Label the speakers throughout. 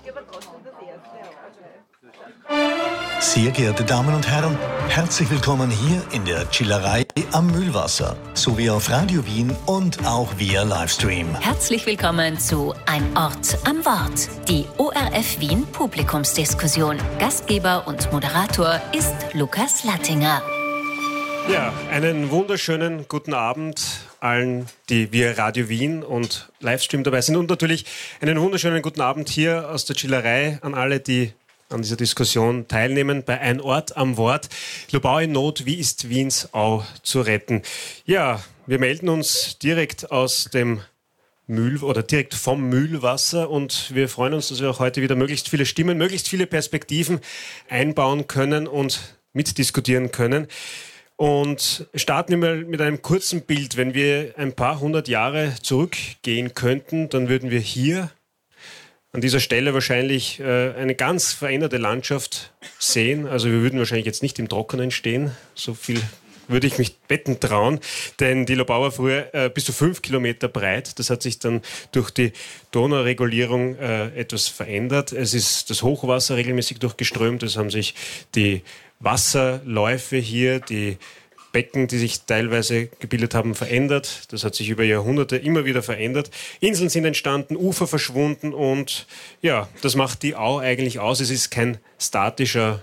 Speaker 1: Sehr geehrte Damen und Herren, herzlich willkommen hier in der Chillerei am Mühlwasser, sowie auf Radio Wien und auch via Livestream.
Speaker 2: Herzlich willkommen zu Ein Ort am Wort, die ORF Wien Publikumsdiskussion. Gastgeber und Moderator ist Lukas Lattinger.
Speaker 3: Ja, einen wunderschönen guten Abend allen, die via Radio Wien und Livestream dabei sind, und natürlich einen wunderschönen guten Abend hier aus der Chillerei an alle, die an dieser Diskussion teilnehmen bei Ein Ort am Wort. Lobau in Not, wie ist Wiens Au zu retten? Ja, wir melden uns direkt aus dem direkt vom Mühlwasser, und wir freuen uns, dass wir auch heute wieder möglichst viele Stimmen, möglichst viele Perspektiven einbauen können und mitdiskutieren können. Und starten wir mal mit einem kurzen Bild. Wenn wir ein paar hundert Jahre zurückgehen könnten, dann würden wir hier an dieser Stelle wahrscheinlich eine ganz veränderte Landschaft sehen. Also wir würden wahrscheinlich jetzt nicht im Trockenen stehen. So viel würde ich mich wetten trauen. Denn die Lobau war früher bis zu 5 Kilometer breit. Das hat sich dann durch die Donauregulierung etwas verändert. Es ist das Hochwasser regelmäßig durchgeströmt. Es haben sich die Wasserläufe hier, die Becken, die sich teilweise gebildet haben, verändert. Das hat sich über Jahrhunderte immer wieder verändert. Inseln sind entstanden, Ufer verschwunden, und ja, das macht die Au eigentlich aus. Es ist kein statisches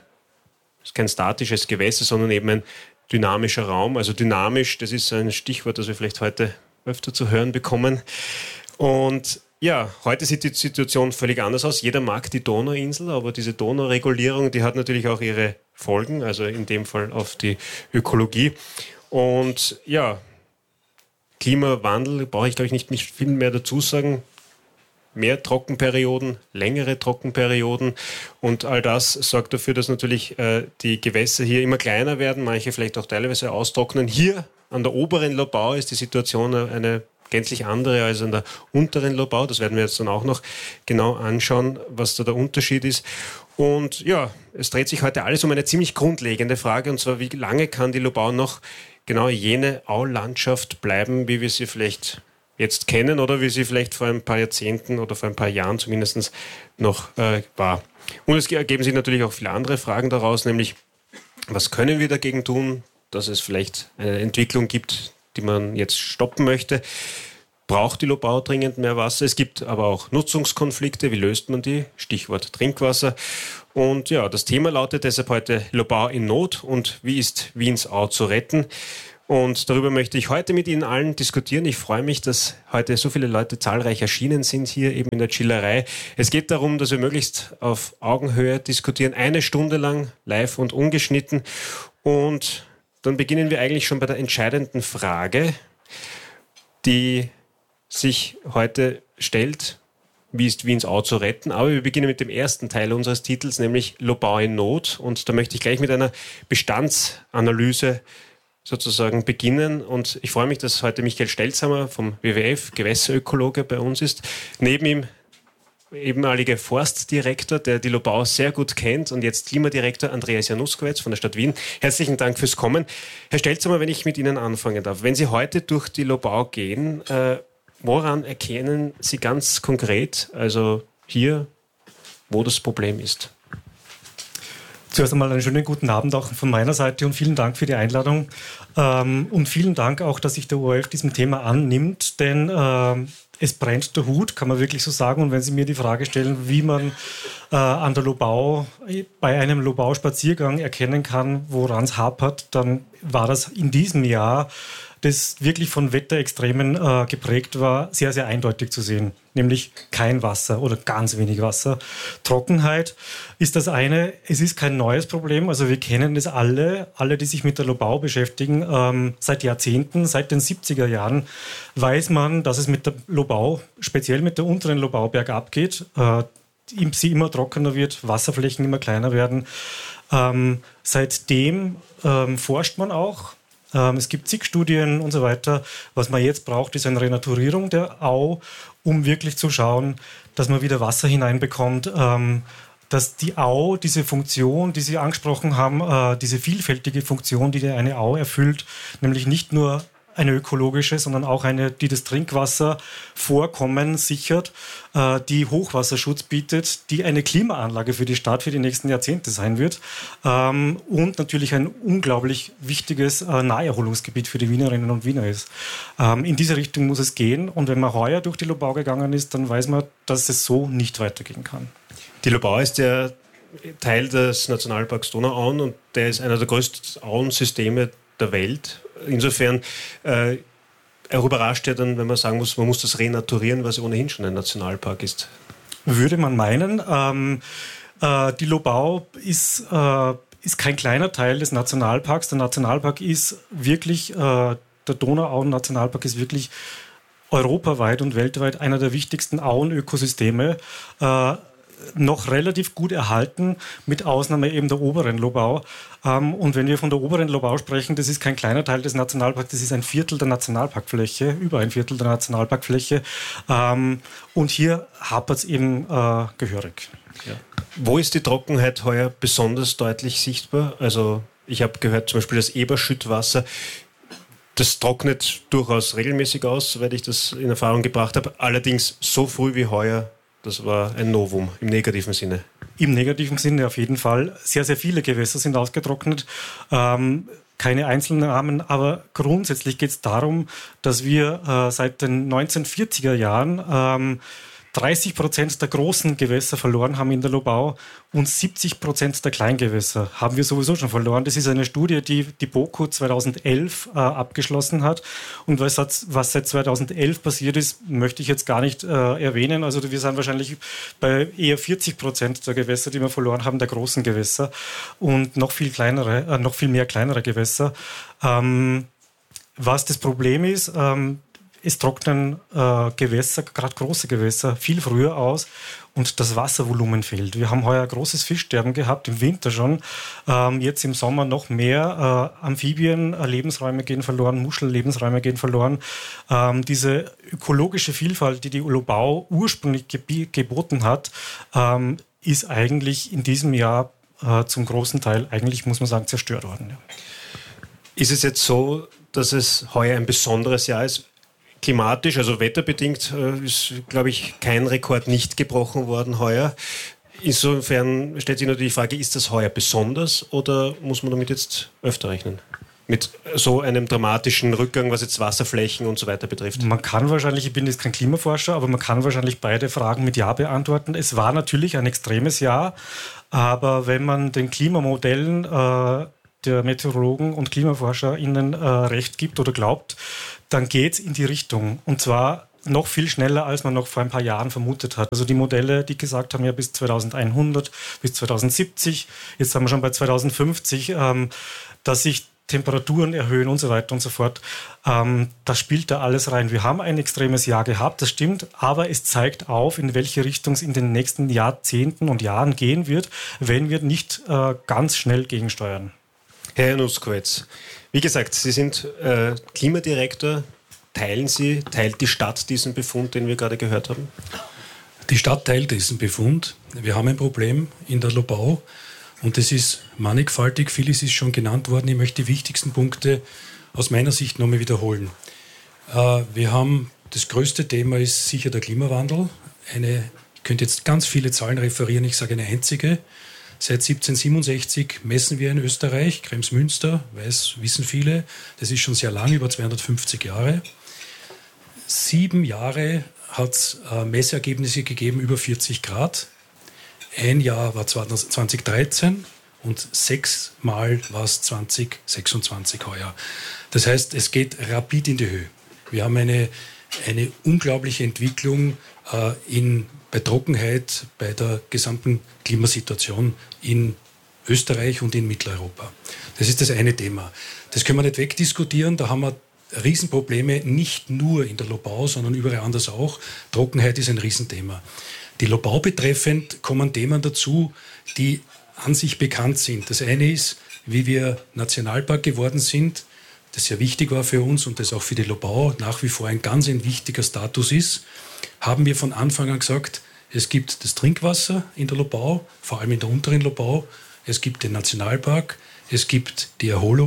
Speaker 3: Gewässer, sondern eben ein dynamischer Raum. Also dynamisch, das ist ein Stichwort, das wir vielleicht heute öfter zu hören bekommen. Und ja, heute sieht die Situation völlig anders aus. Jeder mag die Donauinsel, aber diese Donauregulierung, die hat natürlich auch ihre Folgen, also in dem Fall auf die Ökologie. Und ja, Klimawandel brauche ich, glaube ich, nicht viel mehr dazu sagen. Mehr Trockenperioden, längere Trockenperioden, und all das sorgt dafür, dass natürlich die Gewässer hier immer kleiner werden, manche vielleicht auch teilweise austrocknen. Hier an der oberen Lobau ist die Situation eine gänzlich andere als an der unteren Lobau. Das werden wir jetzt dann auch noch genau anschauen, was da der Unterschied ist. Und ja, es dreht sich heute alles um eine ziemlich grundlegende Frage, und zwar, wie lange kann die Lobau noch genau jene Aulandschaft bleiben, wie wir sie vielleicht jetzt kennen oder wie sie vielleicht vor ein paar Jahrzehnten oder vor ein paar Jahren zumindest noch war. Und es ergeben sich natürlich auch viele andere Fragen daraus, nämlich, was können wir dagegen tun, dass es vielleicht eine Entwicklung gibt, die man jetzt stoppen möchte? Braucht die Lobau dringend mehr Wasser? Es gibt aber auch Nutzungskonflikte. Wie löst man die? Stichwort Trinkwasser. Und ja, das Thema lautet deshalb heute Lobau in Not und wie ist Wiens Au zu retten? Und darüber möchte ich heute mit Ihnen allen diskutieren. Ich freue mich, dass heute so viele Leute zahlreich erschienen sind hier eben in der Chillerei. Es geht darum, dass wir möglichst auf Augenhöhe diskutieren, 1 Stunde lang, live und ungeschnitten. Und dann beginnen wir eigentlich schon bei der entscheidenden Frage, die sich heute stellt: Wie ist Wiens Au zu retten? Aber wir beginnen mit dem ersten Teil unseres Titels, nämlich Lobau in Not. Und da möchte ich gleich mit einer Bestandsanalyse sozusagen beginnen. Und ich freue mich, dass heute Michael Stelzhammer vom WWF, Gewässerökologe, bei uns ist. Neben ihm ehemaliger Forstdirektor, der die Lobau sehr gut kennt, und jetzt Klimadirektor Andreas Januskowitz von der Stadt Wien. Herzlichen Dank fürs Kommen. Herr Stelzhammer, wenn ich mit Ihnen anfangen darf. Wenn Sie heute durch die Lobau gehen, woran erkennen Sie ganz konkret, also hier, wo das Problem ist?
Speaker 4: Zuerst einmal einen schönen guten Abend auch von meiner Seite und vielen Dank für die Einladung. Und vielen Dank auch, dass sich der ORF diesem Thema annimmt, denn es brennt der Hut, kann man wirklich so sagen. Und wenn Sie mir die Frage stellen, wie man an der Lobau, bei einem Lobau-Spaziergang erkennen kann, woran es hapert, dann war das in diesem Jahr, das wirklich von Wetterextremen geprägt war, sehr, sehr eindeutig zu sehen. Nämlich kein Wasser oder ganz wenig Wasser. Trockenheit ist das eine. Es ist kein neues Problem. Also wir kennen das alle, die sich mit der Lobau beschäftigen. Seit Jahrzehnten, seit den 70er Jahren weiß man, dass es mit der Lobau, speziell mit der unteren Lobau, bergab geht. Sie immer trockener wird, Wasserflächen immer kleiner werden. Seitdem forscht man auch. Es gibt zig Studien und so weiter. Was man jetzt braucht, ist eine Renaturierung der Au, um wirklich zu schauen, dass man wieder Wasser hineinbekommt, dass die Au, diese Funktion, die Sie angesprochen haben, diese vielfältige Funktion, die eine Au erfüllt, nämlich nicht nur eine ökologische, sondern auch eine, die das Trinkwasservorkommen sichert, die Hochwasserschutz bietet, die eine Klimaanlage für die Stadt für die nächsten Jahrzehnte sein wird und natürlich ein unglaublich wichtiges Naherholungsgebiet für die Wienerinnen und Wiener ist. In diese Richtung muss es gehen und wenn man heuer durch die Lobau gegangen ist, dann weiß man, dass es so nicht weitergehen kann. Die
Speaker 3: Lobau ist ja Teil des Nationalparks Donauauen und der ist einer der größten Auensysteme der Welt. Insofern auch überrascht ja dann, wenn man sagen muss, man muss das renaturieren, was ohnehin schon ein Nationalpark ist. Würde man meinen. Die Lobau ist kein kleiner Teil des Nationalparks. Der Nationalpark ist wirklich, der Donauauen-Nationalpark ist wirklich europaweit und weltweit einer der wichtigsten Auenökosysteme. Noch relativ gut erhalten, mit Ausnahme eben der oberen Lobau. Und wenn wir von der oberen Lobau sprechen, das ist kein kleiner Teil des Nationalparks, das ist ein Viertel der Nationalparkfläche, über ein Viertel der Nationalparkfläche. Und hier hapert es eben gehörig. Ja. Wo ist die Trockenheit heuer besonders deutlich sichtbar? Also ich habe gehört, zum Beispiel das Eberschüttwasser, das trocknet durchaus regelmäßig aus, soweit ich das in Erfahrung gebracht habe. Allerdings so früh wie heuer. Das war ein Novum im negativen Sinne. Im negativen Sinne auf jeden Fall. Sehr, sehr viele Gewässer sind ausgetrocknet. Keine einzelnen Namen, aber grundsätzlich geht es darum, dass wir seit den 1940er Jahren 30% der großen Gewässer verloren haben in der Lobau und 70% der Kleingewässer haben wir sowieso schon verloren. Das ist eine Studie, die die BOKU 2011 abgeschlossen hat. Und was seit 2011 passiert ist, möchte ich jetzt gar nicht erwähnen. Also wir sind wahrscheinlich bei eher 40% der Gewässer, die wir verloren haben, der großen Gewässer und noch viel mehr kleinere Gewässer. Was das Problem ist, es trocknen Gewässer, gerade große Gewässer, viel früher aus und das Wasservolumen fehlt. Wir haben heuer großes Fischsterben gehabt, im Winter schon. Jetzt im Sommer noch mehr. Amphibien-Lebensräume gehen verloren, Muschel-Lebensräume gehen verloren. Diese ökologische Vielfalt, die die Lobau ursprünglich geboten hat, ist eigentlich in diesem Jahr zum großen Teil, eigentlich muss man sagen, zerstört worden. Ja. Ist es jetzt so, dass es heuer ein besonderes Jahr ist? Klimatisch, also wetterbedingt, ist, glaube ich, kein Rekord nicht gebrochen worden heuer. Insofern stellt sich natürlich die Frage, ist das heuer besonders oder muss man damit jetzt öfter rechnen? Mit so einem dramatischen Rückgang, was jetzt Wasserflächen und so weiter betrifft? Man kann wahrscheinlich, ich bin jetzt kein Klimaforscher, aber man kann wahrscheinlich beide Fragen mit Ja beantworten. Es war natürlich ein extremes Jahr, aber wenn man den Klimamodellen der Meteorologen und KlimaforscherInnen recht gibt oder glaubt, dann geht es in die Richtung. Und zwar noch viel schneller, als man noch vor ein paar Jahren vermutet hat. Also die Modelle, die gesagt haben, ja bis 2100, bis 2070, jetzt sind wir schon bei 2050, dass sich Temperaturen erhöhen und so weiter und so fort. Das spielt da alles rein. Wir haben ein extremes Jahr gehabt, das stimmt, aber es zeigt auf, in welche Richtung es in den nächsten Jahrzehnten und Jahren gehen wird, wenn wir nicht ganz schnell gegensteuern. Herr Januskowitz, wie gesagt, Sie sind Klimadirektor. Teilt die Stadt diesen Befund, den wir gerade gehört haben?
Speaker 5: Die Stadt teilt diesen Befund. Wir haben ein Problem in der Lobau und es ist mannigfaltig. Vieles ist schon genannt worden. Ich möchte die wichtigsten Punkte aus meiner Sicht nochmal wiederholen. Wir haben, das größte Thema ist sicher der Klimawandel. Ich könnte jetzt ganz viele Zahlen referieren, ich sage eine einzige. Seit 1767 messen wir in Österreich, Kremsmünster, wissen viele, das ist schon sehr lang, über 250 Jahre. 7 Jahre hat es Messergebnisse gegeben, über 40 Grad. Ein Jahr war 2013 und 6 Mal war es 2026 heuer. Das heißt, es geht rapid in die Höhe. Wir haben eine unglaubliche Entwicklung bei Trockenheit, bei der gesamten Klimasituation in Österreich und in Mitteleuropa. Das ist das eine Thema. Das können wir nicht wegdiskutieren. Da haben wir Riesenprobleme, nicht nur in der Lobau, sondern überall anders auch. Trockenheit ist ein Riesenthema. Die Lobau betreffend kommen Themen dazu, die an sich bekannt sind. Das eine ist, wie wir Nationalpark geworden sind, das sehr wichtig war für uns und das auch für die Lobau nach wie vor ein wichtiger Status ist, haben wir von Anfang an gesagt, es gibt das Trinkwasser in der Lobau, vor allem in der unteren Lobau, es gibt den Nationalpark, es gibt die Erholung,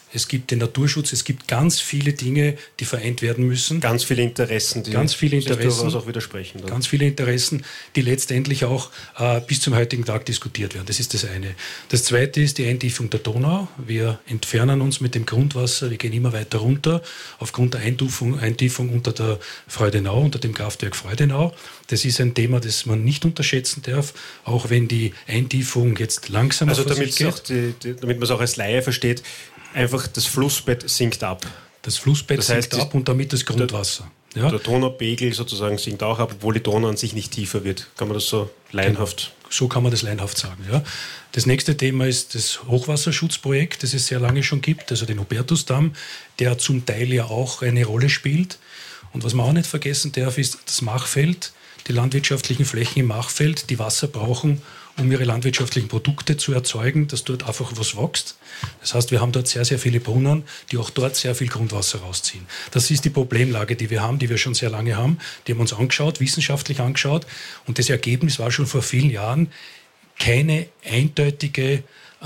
Speaker 5: es gibt den Naturschutz, es gibt ganz viele Dinge, die vereint werden müssen.
Speaker 3: Ganz viele Interessen, die sich durchaus auch widersprechen. Dann.
Speaker 5: Ganz viele Interessen, die letztendlich auch bis zum heutigen Tag diskutiert werden. Das ist das eine. Das zweite ist die Eintiefung der Donau. Wir entfernen uns mit dem Grundwasser, wir gehen immer weiter runter, aufgrund der Eintiefung unter der Freudenau, unter dem Kraftwerk Freudenau. Das ist ein Thema, das man nicht unterschätzen darf, auch wenn die Eintiefung jetzt langsamer
Speaker 3: damit man es auch als Laie versteht, einfach das Flussbett sinkt ab.
Speaker 5: Das Flussbett sinkt ab und damit das Grundwasser.
Speaker 3: Der Donaupegel sozusagen sinkt auch ab, obwohl die Donau an sich nicht tiefer wird. Kann man das so laienhaft?
Speaker 5: So kann man das laienhaft sagen, ja. Das nächste Thema ist das Hochwasserschutzprojekt, das es sehr lange schon gibt, also den Hubertusdamm, der zum Teil ja auch eine Rolle spielt. Und was man auch nicht vergessen darf, ist das Machfeld, die landwirtschaftlichen Flächen im Machfeld, die Wasser brauchen, um ihre landwirtschaftlichen Produkte zu erzeugen, dass dort einfach was wächst. Das heißt, wir haben dort sehr, sehr viele Brunnen, die auch dort sehr viel Grundwasser rausziehen. Das ist die Problemlage, die wir haben, die wir schon sehr lange haben. Die haben wir uns angeschaut, wissenschaftlich angeschaut. Und das Ergebnis war schon vor vielen Jahren kein eindeutiges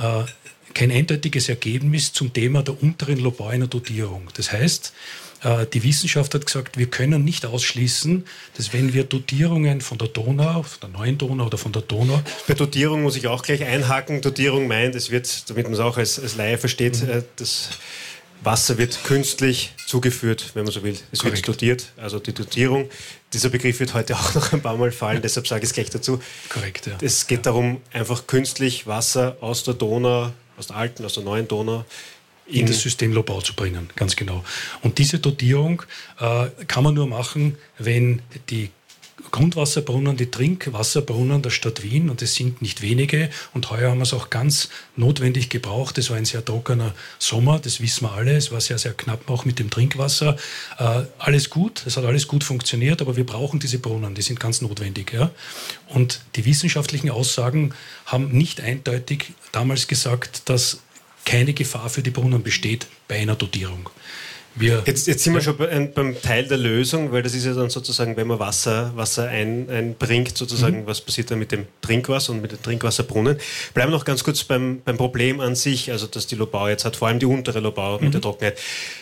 Speaker 5: Ergebnis zum Thema der unteren Lobauer Dotierung. Das heißt, die Wissenschaft hat gesagt, wir können nicht ausschließen, dass wenn wir Dotierungen von der Donau, von der neuen Donau oder von der Donau...
Speaker 3: Bei Dotierung muss ich auch gleich einhaken. Dotierung meint, es wird, damit man es auch als Laie versteht, das Wasser wird künstlich zugeführt, wenn man so will. Es wird dotiert, also die Dotierung. Dieser Begriff wird heute auch noch ein paar Mal fallen, deshalb sage ich es gleich dazu.
Speaker 5: Korrekt, ja.
Speaker 3: Es geht darum, einfach künstlich Wasser aus der Donau, aus der alten, aus der neuen Donau,
Speaker 5: in das System Lobau zu bringen, ganz genau. Und diese Dotierung kann man nur machen, wenn die Grundwasserbrunnen, die Trinkwasserbrunnen der Stadt Wien, und es sind nicht wenige, und heuer haben wir es auch ganz notwendig gebraucht, es war ein sehr trockener Sommer, das wissen wir alle, es war sehr, sehr knapp auch mit dem Trinkwasser. Alles gut, es hat alles gut funktioniert, aber wir brauchen diese Brunnen, die sind ganz notwendig. Ja? Und die wissenschaftlichen Aussagen haben nicht eindeutig damals gesagt, dass keine Gefahr für die Brunnen besteht bei einer Dotierung.
Speaker 3: Jetzt sind wir schon beim Teil der Lösung, weil das ist ja dann sozusagen, wenn man Wasser einbringt, sozusagen, was passiert dann mit dem Trinkwasser und mit den Trinkwasserbrunnen. Bleiben wir noch ganz kurz beim Problem an sich, also dass die Lobau jetzt hat, vor allem die untere Lobau mit der Trockenheit.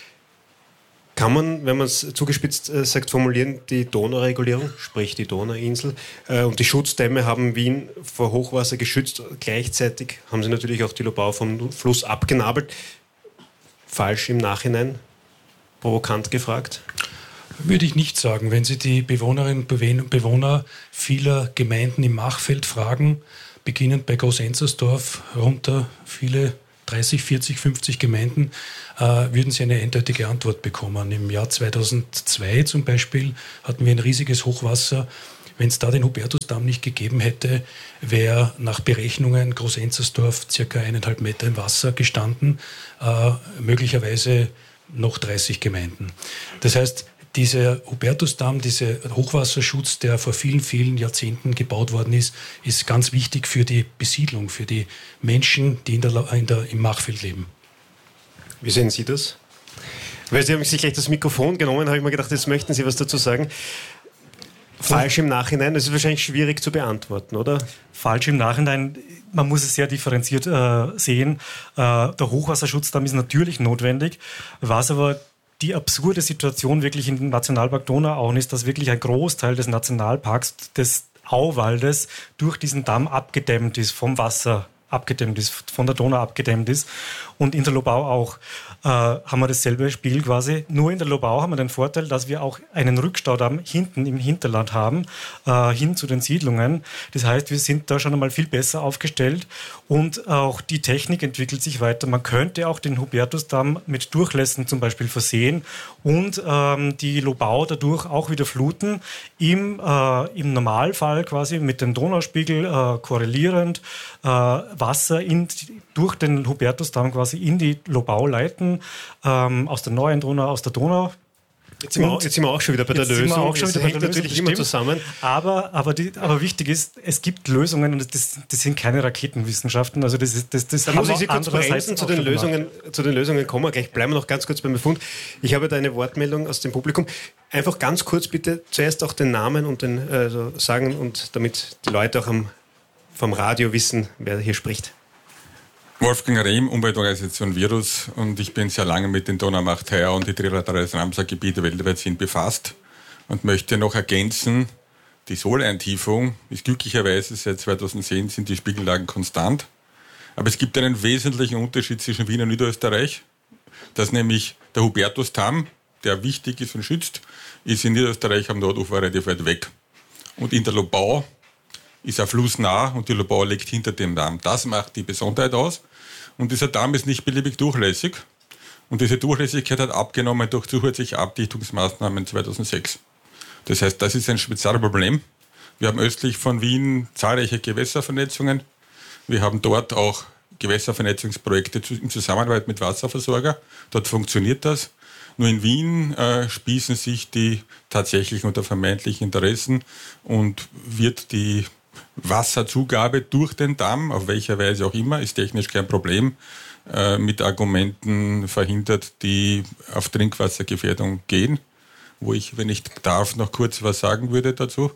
Speaker 3: Kann man, wenn man es zugespitzt sagt, formulieren, die Donauregulierung, sprich die Donauinsel, und die Schutzdämme haben Wien vor Hochwasser geschützt. Gleichzeitig haben sie natürlich auch die Lobau vom Fluss abgenabelt. Falsch im Nachhinein? Provokant gefragt?
Speaker 5: Würde ich nicht sagen. Wenn Sie die Bewohnerinnen und Bewohner vieler Gemeinden im Machfeld fragen, beginnend bei Groß-Enzersdorf, runter viele 30, 40, 50 Gemeinden, würden Sie eine eindeutige Antwort bekommen. Im Jahr 2002 zum Beispiel hatten wir ein riesiges Hochwasser. Wenn es da den Hubertusdamm nicht gegeben hätte, wäre nach Berechnungen Groß-Enzersdorf circa 1,5 Meter im Wasser gestanden, möglicherweise noch 30 Gemeinden. Das heißt, dieser Hubertusdamm, dieser Hochwasserschutz, der vor vielen, vielen Jahrzehnten gebaut worden ist, ist ganz wichtig für die Besiedlung, für die Menschen, die im Machfeld leben.
Speaker 3: Wie sehen Sie das? Weil Sie haben sich gleich das Mikrofon genommen, habe ich mir gedacht, jetzt möchten Sie was dazu sagen. Falsch im Nachhinein, das ist wahrscheinlich schwierig zu beantworten, oder?
Speaker 4: Falsch im Nachhinein, man muss es sehr differenziert sehen. Der Hochwasserschutzdamm ist natürlich notwendig, was aber die absurde Situation wirklich in dem Nationalpark Donauauen ist, dass wirklich ein Großteil des Nationalparks, des Auwaldes, durch diesen Damm abgedämmt ist, vom Wasser abgedämmt ist, von der Donau abgedämmt ist. Und in der Lobau auch haben wir dasselbe Spiel quasi. Nur in der Lobau haben wir den Vorteil, dass wir auch einen Rückstaudamm hinten im Hinterland haben, hin zu den Siedlungen. Das heißt, wir sind da schon einmal viel besser aufgestellt und auch die Technik entwickelt sich weiter. Man könnte auch den Hubertusdamm mit Durchlässen zum Beispiel versehen und die Lobau dadurch auch wieder fluten. Im Normalfall quasi mit dem Donauspiegel korrelierend Wasser durch den Hubertusdamm quasi in die Lobau leiten, aus der neuen Donau, aus der Donau.
Speaker 3: Jetzt sind wir auch schon wieder bei der Lösung. Das hängt natürlich immer zusammen.
Speaker 4: Aber wichtig ist, es gibt Lösungen und das sind keine Raketenwissenschaften. Also das
Speaker 3: da muss ich Sie kurz bremsen, zu den Lösungen kommen wir gleich. Bleiben wir noch ganz kurz beim Befund. Ich habe da eine Wortmeldung aus dem Publikum. Einfach ganz kurz bitte zuerst auch den Namen und den sagen, und damit die Leute auch vom Radio wissen, wer hier spricht.
Speaker 6: Wolfgang Rehm, Umweltorganisation Virus, und ich bin sehr lange mit den Donaumacht-Heuer und die trilaterales Ramsar-Gebiete weltweit sind befasst und möchte noch ergänzen, die Sohleintiefung ist glücklicherweise seit 2010 sind die Spiegellagen konstant, aber es gibt einen wesentlichen Unterschied zwischen Wien und Niederösterreich, dass nämlich der Hubertustamm, der wichtig ist und schützt, ist in Niederösterreich am Nordufer relativ weit weg. Und in der Lobau ist ein Fluss nah und die Lobau liegt hinter dem Damm. Das macht die Besonderheit aus. Und dieser Damm ist nicht beliebig durchlässig. Und diese Durchlässigkeit hat abgenommen durch zusätzliche Abdichtungsmaßnahmen 2006. Das heißt, das ist ein Spezialproblem. Wir haben östlich von Wien zahlreiche Gewässervernetzungen. Wir haben dort auch Gewässervernetzungsprojekte in Zusammenarbeit mit Wasserversorger. Dort funktioniert das. Nur in Wien spießen sich die tatsächlichen oder vermeintlichen Interessen und wird die Wasserzugabe durch den Damm, auf welcher Weise auch immer, ist technisch kein Problem, mit Argumenten verhindert, die auf Trinkwassergefährdung gehen, wo ich, wenn ich darf, noch kurz was sagen würde dazu.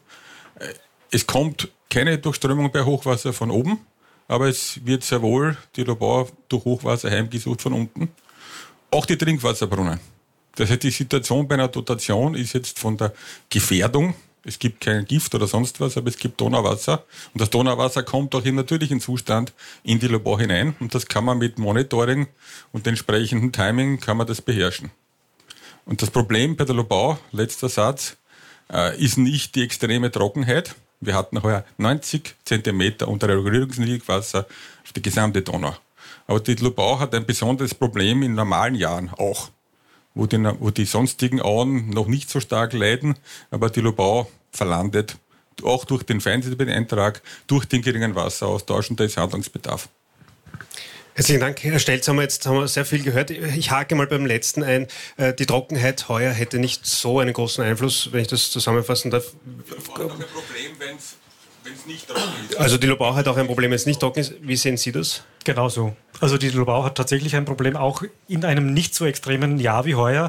Speaker 6: Es kommt keine Durchströmung bei Hochwasser von oben, aber es wird sehr wohl die Lobau durch Hochwasser heimgesucht von unten. Auch die Trinkwasserbrunnen. Das heißt, die Situation bei einer Dotation ist jetzt von der Gefährdung, es gibt kein Gift oder sonst was, aber es gibt Donauwasser. Und das Donauwasser kommt auch im natürlichen Zustand in die Lobau hinein. Und das kann man mit Monitoring und entsprechendem Timing kann man das beherrschen. Und das Problem bei der Lobau, letzter Satz, ist nicht die extreme Trockenheit. Wir hatten heuer 90 Zentimeter unter Regulierungsniedrigwasser auf die gesamte Donau. Aber die Lobau hat ein besonderes Problem in normalen Jahren auch, wo die sonstigen Auen noch nicht so stark leiden, aber die Lobau verlandet, auch durch den Feinsäureeintrag, durch den geringen Wasseraustausch, und da ist Handlungsbedarf.
Speaker 3: Herzlichen Dank, Herr Stelz. Jetzt haben wir sehr viel gehört. Ich hake mal beim letzten ein. Die Trockenheit heuer hätte nicht so einen großen Einfluss, wenn ich das zusammenfassen darf.
Speaker 6: Das ist auch ein Problem, wenn es nicht trocken ist.
Speaker 3: Also die Lobau hat auch ein Problem, wenn es nicht trocken ist. Wie sehen Sie das?
Speaker 4: Genau so. Also die Lobau hat tatsächlich ein Problem, auch in einem nicht so extremen Jahr wie heuer.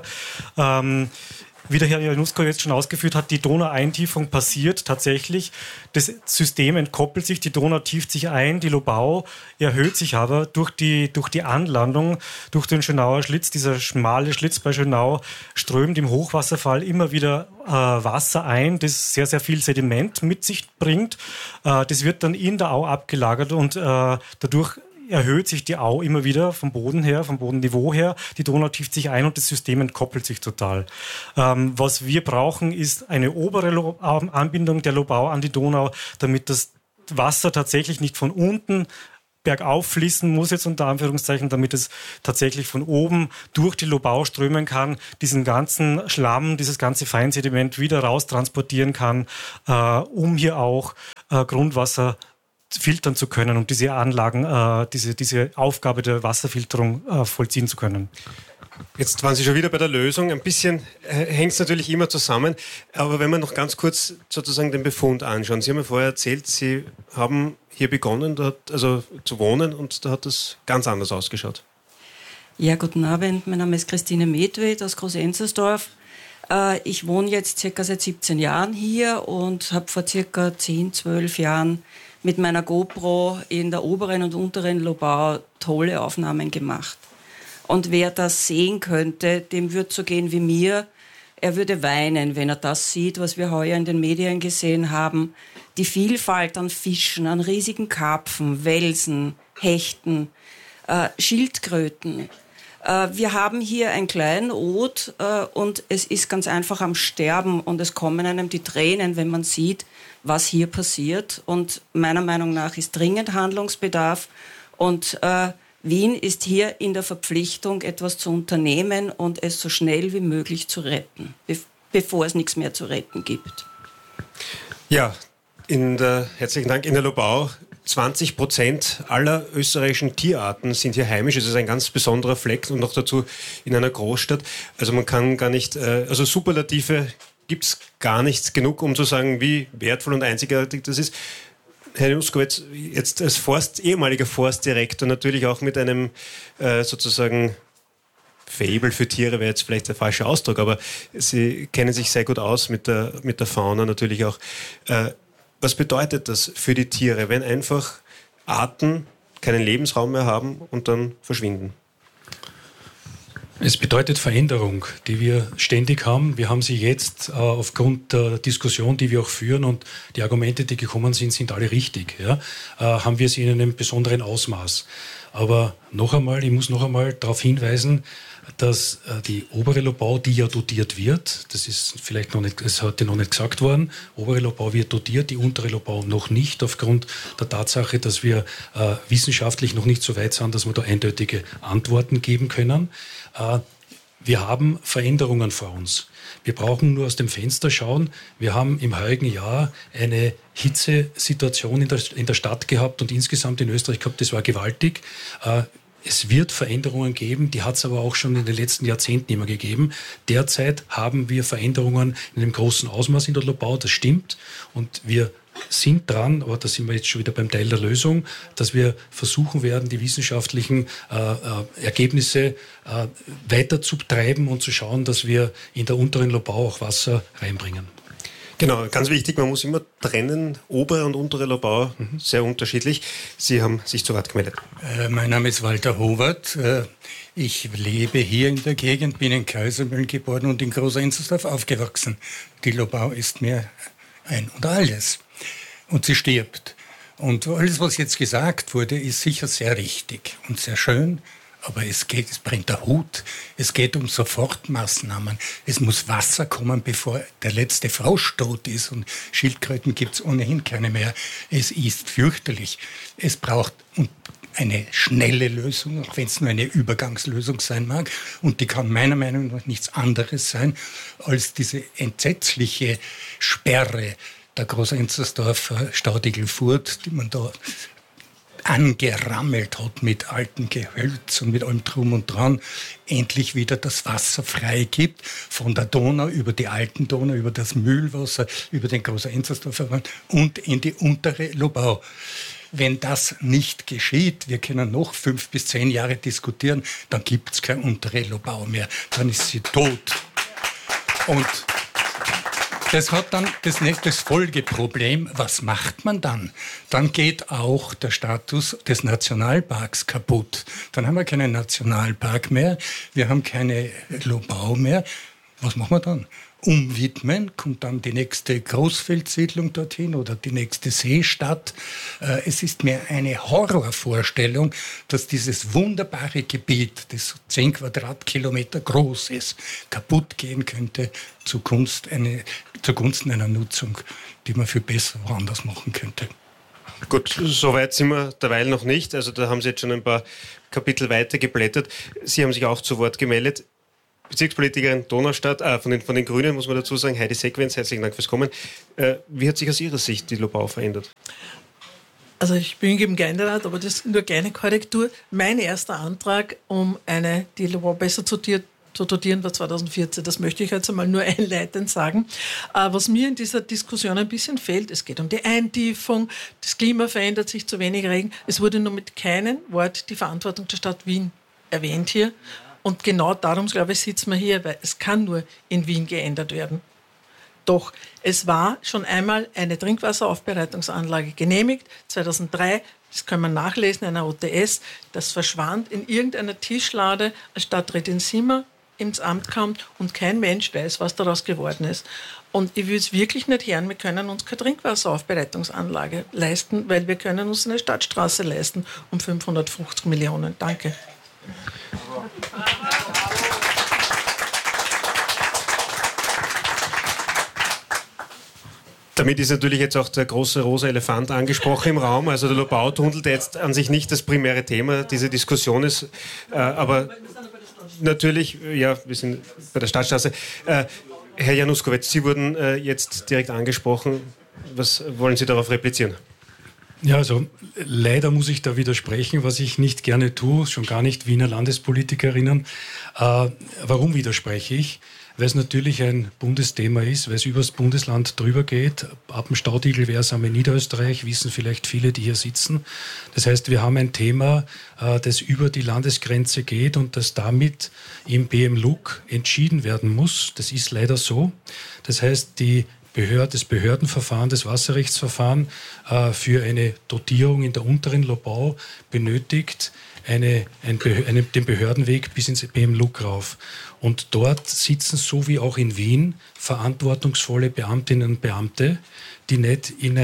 Speaker 4: Wie der Herr Janusko jetzt schon ausgeführt hat, die Donaueintiefung passiert tatsächlich. Das System entkoppelt sich, die Donau tieft sich ein, die Lobau erhöht sich aber durch die Anlandung, durch den Schönauer Schlitz. Dieser schmale Schlitz bei Schönau strömt im Hochwasserfall immer wieder Wasser ein, das sehr, sehr viel Sediment mit sich bringt. Das wird dann in der Au abgelagert und dadurch erhöht sich die Au immer wieder vom Boden her, vom Bodenniveau her. Die Donau tieft sich ein und das System entkoppelt sich total. Was wir brauchen, ist eine obere Anbindung der Lobau an die Donau, damit das Wasser tatsächlich nicht von unten bergauf fließen muss, jetzt unter Anführungszeichen, damit es tatsächlich von oben durch die Lobau strömen kann, diesen ganzen Schlamm, dieses ganze Feinsediment wieder raus transportieren kann, um hier auch Grundwasser filtern zu können und diese Anlagen, diese Aufgabe der Wasserfilterung vollziehen zu können.
Speaker 3: Jetzt waren Sie schon wieder bei der Lösung. Ein bisschen hängt es natürlich immer zusammen. Aber wenn wir noch ganz kurz sozusagen den Befund anschauen. Sie haben ja vorher erzählt, Sie haben hier begonnen zu wohnen und da hat das ganz anders ausgeschaut.
Speaker 7: Ja, guten Abend. Mein Name ist Christine Medwed aus Groß-Enzersdorf. Ich wohne jetzt circa seit 17 Jahren hier und habe vor circa 10, 12 Jahren mit meiner GoPro in der oberen und unteren Lobau tolle Aufnahmen gemacht. Und wer das sehen könnte, dem würde so gehen wie mir. Er würde weinen, wenn er das sieht, was wir heuer in den Medien gesehen haben. Die Vielfalt an Fischen, an riesigen Karpfen, Welsen, Hechten, Schildkröten. Wir haben hier ein Kleinod und es ist ganz einfach am Sterben und es kommen einem die Tränen, wenn man sieht, was hier passiert. Und meiner Meinung nach ist dringend Handlungsbedarf und Wien ist hier in der Verpflichtung, etwas zu unternehmen und es so schnell wie möglich zu retten, bevor es nichts mehr zu retten gibt.
Speaker 3: Ja, herzlichen Dank. In der Lobau 20% aller österreichischen Tierarten sind hier heimisch. Es ist ein ganz besonderer Fleck und noch dazu in einer Großstadt. Also man kann gar nicht, Superlative gibt es gar nichts genug, um zu sagen, wie wertvoll und einzigartig das ist. Herr Januskowitz, jetzt als ehemaliger Forstdirektor, natürlich auch mit einem sozusagen Faible für Tiere, wäre jetzt vielleicht der falsche Ausdruck, aber Sie kennen sich sehr gut aus mit der Fauna natürlich auch. Was bedeutet das für die Tiere, wenn einfach Arten keinen Lebensraum mehr haben und dann verschwinden?
Speaker 5: Es bedeutet Veränderung, die wir ständig haben. Wir haben sie jetzt aufgrund der Diskussion, die wir auch führen und die Argumente, die gekommen sind, sind alle richtig. Ja? Haben wir sie in einem besonderen Ausmaß. Aber ich muss noch einmal darauf hinweisen, dass die obere Lobau, die ja dotiert wird, das ist vielleicht noch nicht, das ist heute noch nicht gesagt worden, obere Lobau wird dotiert, die untere Lobau noch nicht, aufgrund der Tatsache, dass wir wissenschaftlich noch nicht so weit sind, dass wir da eindeutige Antworten geben können. Wir haben Veränderungen vor uns. Wir brauchen nur aus dem Fenster schauen. Wir haben im heurigen Jahr eine Hitzesituation in der Stadt gehabt und insgesamt in Österreich gehabt. Das war gewaltig. Es wird Veränderungen geben, die hat es aber auch schon in den letzten Jahrzehnten immer gegeben. Derzeit haben wir Veränderungen in einem großen Ausmaß in der Lobau, das stimmt. Und wir sind dran, aber da sind wir jetzt schon wieder beim Teil der Lösung, dass wir versuchen werden, die wissenschaftlichen Ergebnisse weiter zu treiben und zu schauen, dass wir in der unteren Lobau auch Wasser reinbringen.
Speaker 3: Genau, ganz wichtig, man muss immer trennen, obere und untere Lobau, sehr unterschiedlich. Sie haben sich zu Wort gemeldet.
Speaker 8: Mein Name ist Walter Howard. Ich lebe hier in der Gegend, bin in Kaisermühlen geboren und in Groß-Enzersdorf aufgewachsen. Die Lobau ist mir ein und alles. Und sie stirbt. Und alles, was jetzt gesagt wurde, ist sicher sehr richtig und sehr schön. Aber es brennt der Hut. Es geht um Sofortmaßnahmen. Es muss Wasser kommen, bevor der letzte Frosch tot ist. Und Schildkröten gibt es ohnehin keine mehr. Es ist fürchterlich. Es braucht eine schnelle Lösung, auch wenn es nur eine Übergangslösung sein mag. Und die kann meiner Meinung nach nichts anderes sein als diese entsetzliche Sperre der Groß-Enzersdorfer Staudigl-Furt, die man da angerammelt hat mit altem Gehölz und mit allem Drum und Dran, endlich wieder das Wasser freigibt, von der Donau über die alten Donau, über das Mühlwasser, über den Groß-Enzersdorfer Wald und in die untere Lobau. Wenn das nicht geschieht, wir können noch 5 bis 10 Jahre diskutieren, dann gibt es keine untere Lobau mehr, dann ist sie tot. Und das hat dann das Folgeproblem, was macht man dann? Dann geht auch der Status des Nationalparks kaputt. Dann haben wir keinen Nationalpark mehr, wir haben keine Lobau mehr. Was machen wir dann? Umwidmen, kommt dann die nächste Großfeldsiedlung dorthin oder die nächste Seestadt. Es ist mir eine Horrorvorstellung, dass dieses wunderbare Gebiet, das 10 Quadratkilometer groß ist, kaputt gehen könnte zugunsten einer Nutzung, die man viel besser woanders machen könnte.
Speaker 3: Gut, soweit sind wir derweil noch nicht. Also da haben Sie jetzt schon ein paar Kapitel weiter geblättert. Sie haben sich auch zu Wort gemeldet. Bezirkspolitikerin Donaustadt, von den Grünen muss man dazu sagen, Heidi Sequenz, herzlichen Dank fürs Kommen. Wie hat sich aus Ihrer Sicht die Lobau verändert?
Speaker 9: Also ich bin im Gemeinderat, aber das ist nur kleine Korrektur. Mein erster Antrag, um die Lobau besser zu dotieren, war 2014. Das möchte ich jetzt einmal nur einleitend sagen. Was mir in dieser Diskussion ein bisschen fehlt, es geht um die Eintiefung, das Klima verändert sich, zu wenig Regen. Es wurde nur mit keinem Wort die Verantwortung der Stadt Wien erwähnt hier. Und genau darum, glaube ich, sitzen wir hier, weil es kann nur in Wien geändert werden. Doch es war schon einmal eine Trinkwasseraufbereitungsanlage genehmigt, 2003, das kann man nachlesen, einer OTS, das verschwand in irgendeiner Tischlade, als Stadträtin Simmer ins Amt kam und kein Mensch weiß, was daraus geworden ist. Und ich will es wirklich nicht hören, wir können uns keine Trinkwasseraufbereitungsanlage leisten, weil wir können uns eine Stadtstraße leisten um 550 Millionen. Danke.
Speaker 3: Damit ist natürlich jetzt auch der große rosa Elefant angesprochen im Raum, also der Lobautunnel, der jetzt an sich nicht das primäre Thema dieser Diskussion ist, aber natürlich, ja, wir sind bei der Stadtstraße. Herr Januskowitz, Sie wurden jetzt direkt angesprochen. Was wollen Sie darauf replizieren?
Speaker 5: Ja, also leider muss ich da widersprechen, was ich nicht gerne tue, schon gar nicht Wiener Landespolitikerinnen. Warum widerspreche ich? Weil es natürlich ein Bundesthema ist, weil es übers Bundesland drüber geht. Ab dem Staudigl wäre es in Niederösterreich, wissen vielleicht viele, die hier sitzen. Das heißt, wir haben ein Thema, das über die Landesgrenze geht und das damit im BM-Luck entschieden werden muss. Das ist leider so. Das heißt, die das Behördenverfahren, das Wasserrechtsverfahren für eine Dotierung in der unteren Lobau benötigt den Behördenweg bis ins BMLUG rauf. Und dort sitzen, so wie auch in Wien, verantwortungsvolle Beamtinnen und Beamte, die nicht in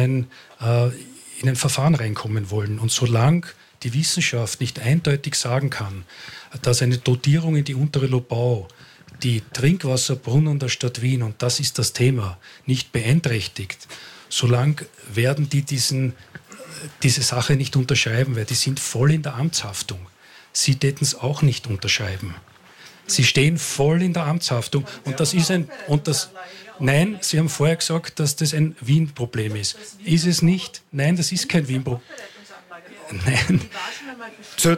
Speaker 5: ein Verfahren reinkommen wollen. Und solange die Wissenschaft nicht eindeutig sagen kann, dass eine Dotierung in die untere Lobau die Trinkwasserbrunnen der Stadt Wien, und das ist das Thema, nicht beeinträchtigt, solange werden die diese Sache nicht unterschreiben, weil die sind voll in der Amtshaftung. Sie täten es auch nicht unterschreiben. Sie stehen voll in der Amtshaftung und das ist nein, Sie haben vorher gesagt, dass das ein Wien-Problem ist. Ist es nicht? Nein, das ist kein Wien-Problem. Nein. Zur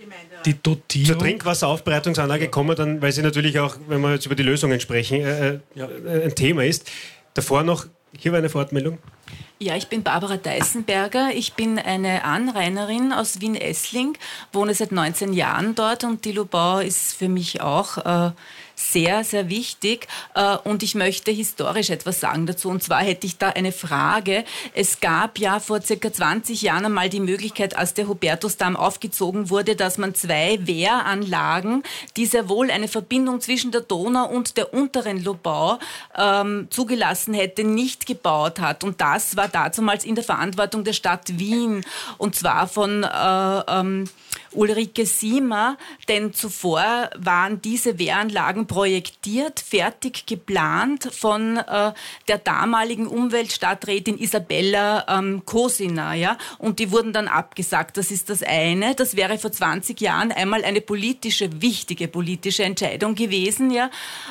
Speaker 3: Trinkwasseraufbereitungsanlage kommen wir dann, weil sie natürlich auch, wenn wir jetzt über die Lösungen sprechen, ein Thema ist. Davor noch, hier war eine Wortmeldung.
Speaker 10: Ja, ich bin Barbara Deißenberger. Ich bin eine Anrainerin aus Wien-Essling, wohne seit 19 Jahren dort und die Lobau ist für mich auch sehr, sehr wichtig. Und ich möchte historisch etwas sagen dazu. Und zwar hätte ich da eine Frage. Es gab ja vor circa 20 Jahren einmal die Möglichkeit, als der Hubertusdamm aufgezogen wurde, dass man 2 Wehranlagen, die sehr wohl eine Verbindung zwischen der Donau und der unteren Lobau zugelassen hätte, nicht gebaut hat. Und das war dazumals in der Verantwortung der Stadt Wien. Und zwar von Ulrike Siemer, denn zuvor waren diese Wehranlagen projektiert, fertig geplant von der damaligen Umweltstadträtin Isabella Kosina, ja, und die wurden dann abgesagt. Das ist das eine. Das wäre vor 20 Jahren einmal eine wichtige politische Entscheidung gewesen, ja,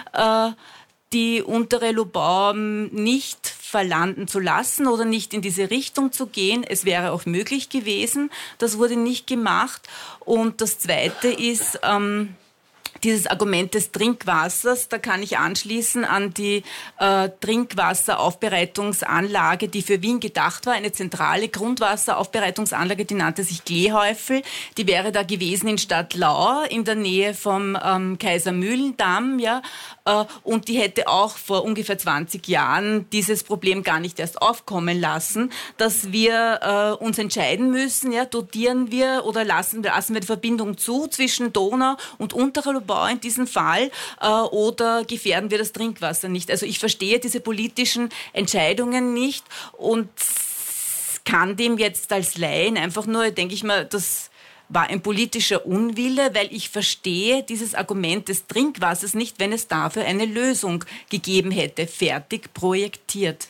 Speaker 10: die untere Lobau nicht verlanden zu lassen oder nicht in diese Richtung zu gehen. Es wäre auch möglich gewesen. Das wurde nicht gemacht. Und das Zweite ist dieses Argument des Trinkwassers. Da kann ich anschließen an die Trinkwasseraufbereitungsanlage, die für Wien gedacht war. Eine zentrale Grundwasseraufbereitungsanlage, die nannte sich Kleehäufel. Die wäre da gewesen in Stadtlau, in der Nähe vom Kaisermühlendamm. Ja. Und die hätte auch vor ungefähr 20 Jahren dieses Problem gar nicht erst aufkommen lassen, dass wir uns entscheiden müssen, ja, dotieren wir oder lassen wir die Verbindung zu zwischen Donau und unterer Lobau in diesem Fall oder gefährden wir das Trinkwasser nicht. Also ich verstehe diese politischen Entscheidungen nicht und kann dem jetzt als Laien einfach nur, denke ich mal, das war ein politischer Unwille, weil ich verstehe dieses Argument des Trinkwassers nicht, wenn es dafür eine Lösung gegeben hätte, fertig projektiert.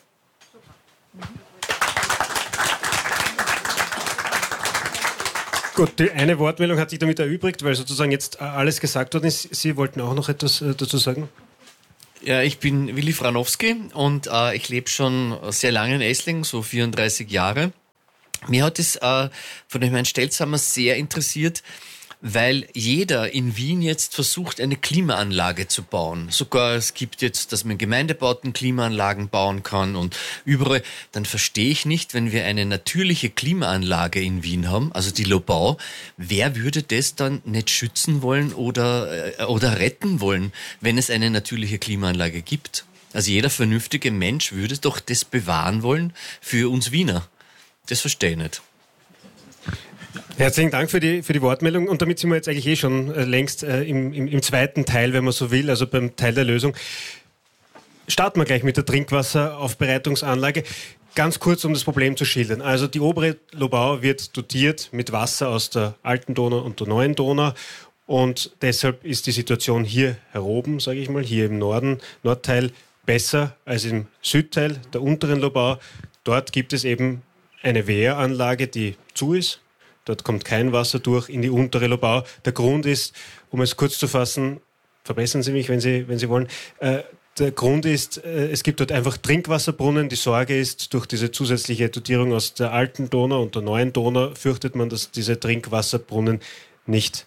Speaker 3: Gut, die eine Wortmeldung hat sich damit erübrigt, weil sozusagen jetzt alles gesagt worden ist. Sie wollten auch noch etwas dazu sagen?
Speaker 11: Ja, ich bin Willi Franowski und ich lebe schon sehr lange in Essling, so 34 Jahre. Mir hat es von dem Herrn Stelzamer sehr interessiert, weil jeder in Wien jetzt versucht, eine Klimaanlage zu bauen. Sogar es gibt jetzt, dass man Gemeindebauten Klimaanlagen bauen kann und überall. Dann verstehe ich nicht, wenn wir eine natürliche Klimaanlage in Wien haben, also die Lobau, wer würde das dann nicht schützen wollen oder retten wollen, wenn es eine natürliche Klimaanlage gibt? Also jeder vernünftige Mensch würde doch das bewahren wollen für uns Wiener. Das verstehe ich nicht.
Speaker 3: Herzlichen Dank für die Wortmeldung. Und damit sind wir jetzt eigentlich schon längst im zweiten Teil, wenn man so will, also beim Teil der Lösung. Starten wir gleich mit der Trinkwasseraufbereitungsanlage. Ganz kurz, um das Problem zu schildern. Also die obere Lobau wird dotiert mit Wasser aus der alten Donau und der neuen Donau. Und deshalb ist die Situation hier heroben, sage ich mal, hier im Nordteil, besser als im Südteil der unteren Lobau. Dort gibt es eben eine Wehranlage, die zu ist. Dort kommt kein Wasser durch in die untere Lobau. Der Grund ist, um es kurz zu fassen, verbessern Sie mich, wenn Sie wollen, der Grund ist, es gibt dort einfach Trinkwasserbrunnen. Die Sorge ist, durch diese zusätzliche Dotierung aus der alten Donau und der neuen Donau fürchtet man, dass diese Trinkwasserbrunnen nicht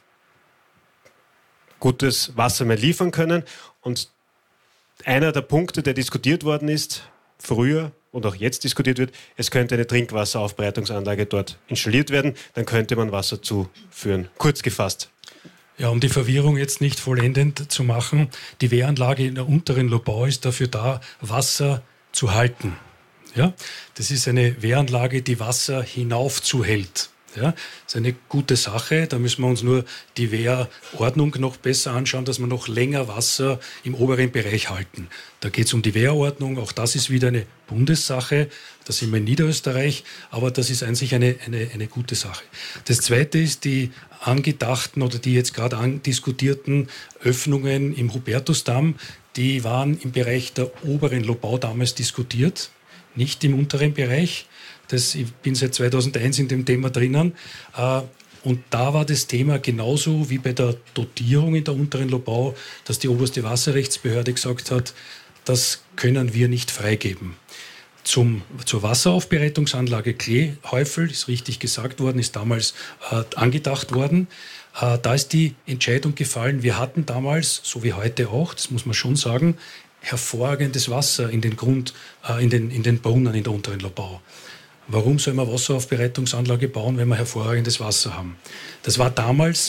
Speaker 3: gutes Wasser mehr liefern können. Und einer der Punkte, der diskutiert worden ist, früher und auch jetzt diskutiert wird, es könnte eine Trinkwasseraufbereitungsanlage dort installiert werden, dann könnte man Wasser zuführen. Kurz gefasst.
Speaker 5: Ja, um die Verwirrung jetzt nicht vollendend zu machen, die Wehranlage in der unteren Lobau ist dafür da, Wasser zu halten. Ja? Das ist eine Wehranlage, die Wasser hinaufzuhält. Ja, das ist eine gute Sache. Da müssen wir uns nur die Wehrordnung noch besser anschauen, dass wir noch länger Wasser im oberen Bereich halten. Da geht es um die Wehrordnung. Auch das ist wieder eine Bundessache. Da sind wir in Niederösterreich. Aber das ist eigentlich eine gute Sache. Das Zweite ist die angedachten oder die jetzt gerade andiskutierten Öffnungen im Hubertusdamm. Die waren im Bereich der oberen Lobau damals diskutiert, nicht im unteren Bereich. Ich bin seit 2001 in dem Thema drinnen. Und da war das Thema genauso wie bei der Dotierung in der unteren Lobau, dass die oberste Wasserrechtsbehörde gesagt hat, das können wir nicht freigeben. Zur Wasseraufbereitungsanlage Kleehäufel, ist richtig gesagt worden, ist damals angedacht worden. Da ist die Entscheidung gefallen. Wir hatten damals, so wie heute auch, das muss man schon sagen, hervorragendes Wasser in den Brunnen in der unteren Lobau. Warum soll man Wasseraufbereitungsanlage bauen, wenn wir hervorragendes Wasser haben? Das war damals.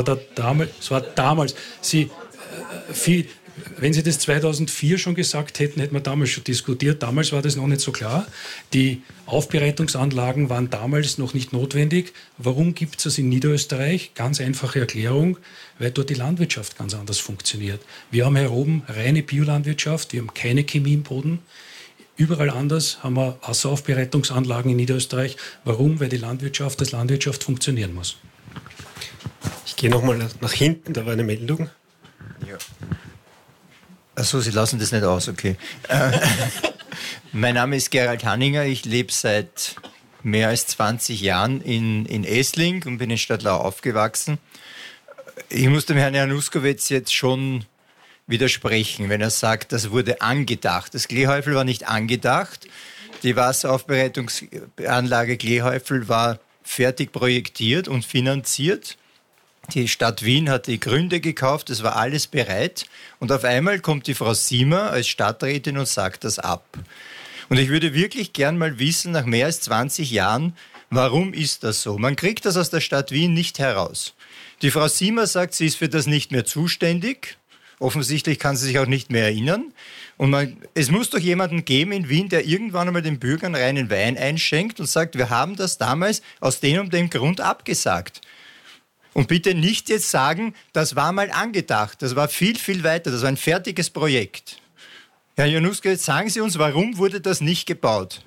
Speaker 5: Wenn Sie das 2004 schon gesagt hätten, hätten wir damals schon diskutiert. Damals war das noch nicht so klar. Die Aufbereitungsanlagen waren damals noch nicht notwendig. Warum gibt es das in Niederösterreich? Ganz einfache Erklärung, weil dort die Landwirtschaft ganz anders funktioniert. Wir haben hier oben reine Biolandwirtschaft, wir haben keine Chemie im Boden. Überall anders haben wir Wasseraufbereitungsanlagen in Niederösterreich. Warum? Weil die Landwirtschaft als Landwirtschaft funktionieren muss.
Speaker 3: Ich gehe nochmal nach hinten, da war eine Meldung.
Speaker 12: Ja. Achso, Sie lassen das nicht aus, okay. Mein Name ist Gerald Hanninger, ich lebe seit mehr als 20 Jahren in Essling und bin in Stadtlau aufgewachsen. Ich muss dem Herrn Januskowitz jetzt schon widersprechen, wenn er sagt, das wurde angedacht. Das Kleehäufel war nicht angedacht. Die Wasseraufbereitungsanlage Kleehäufel war fertig projektiert und finanziert. Die Stadt Wien hat die Gründe gekauft, es war alles bereit. Und auf einmal kommt die Frau Siemer als Stadträtin und sagt das ab. Und ich würde wirklich gern mal wissen, nach mehr als 20 Jahren, warum ist das so? Man kriegt das aus der Stadt Wien nicht heraus. Die Frau Siemer sagt, sie ist für das nicht mehr zuständig. Offensichtlich kann sie sich auch nicht mehr erinnern. Und es muss doch jemanden geben in Wien, der irgendwann einmal den Bürgern reinen Wein einschenkt und sagt, wir haben das damals aus dem und dem Grund abgesagt. Und bitte nicht jetzt sagen, das war mal angedacht. Das war viel, viel weiter. Das war ein fertiges Projekt. Herr Januskowitz, sagen Sie uns, warum wurde das nicht gebaut?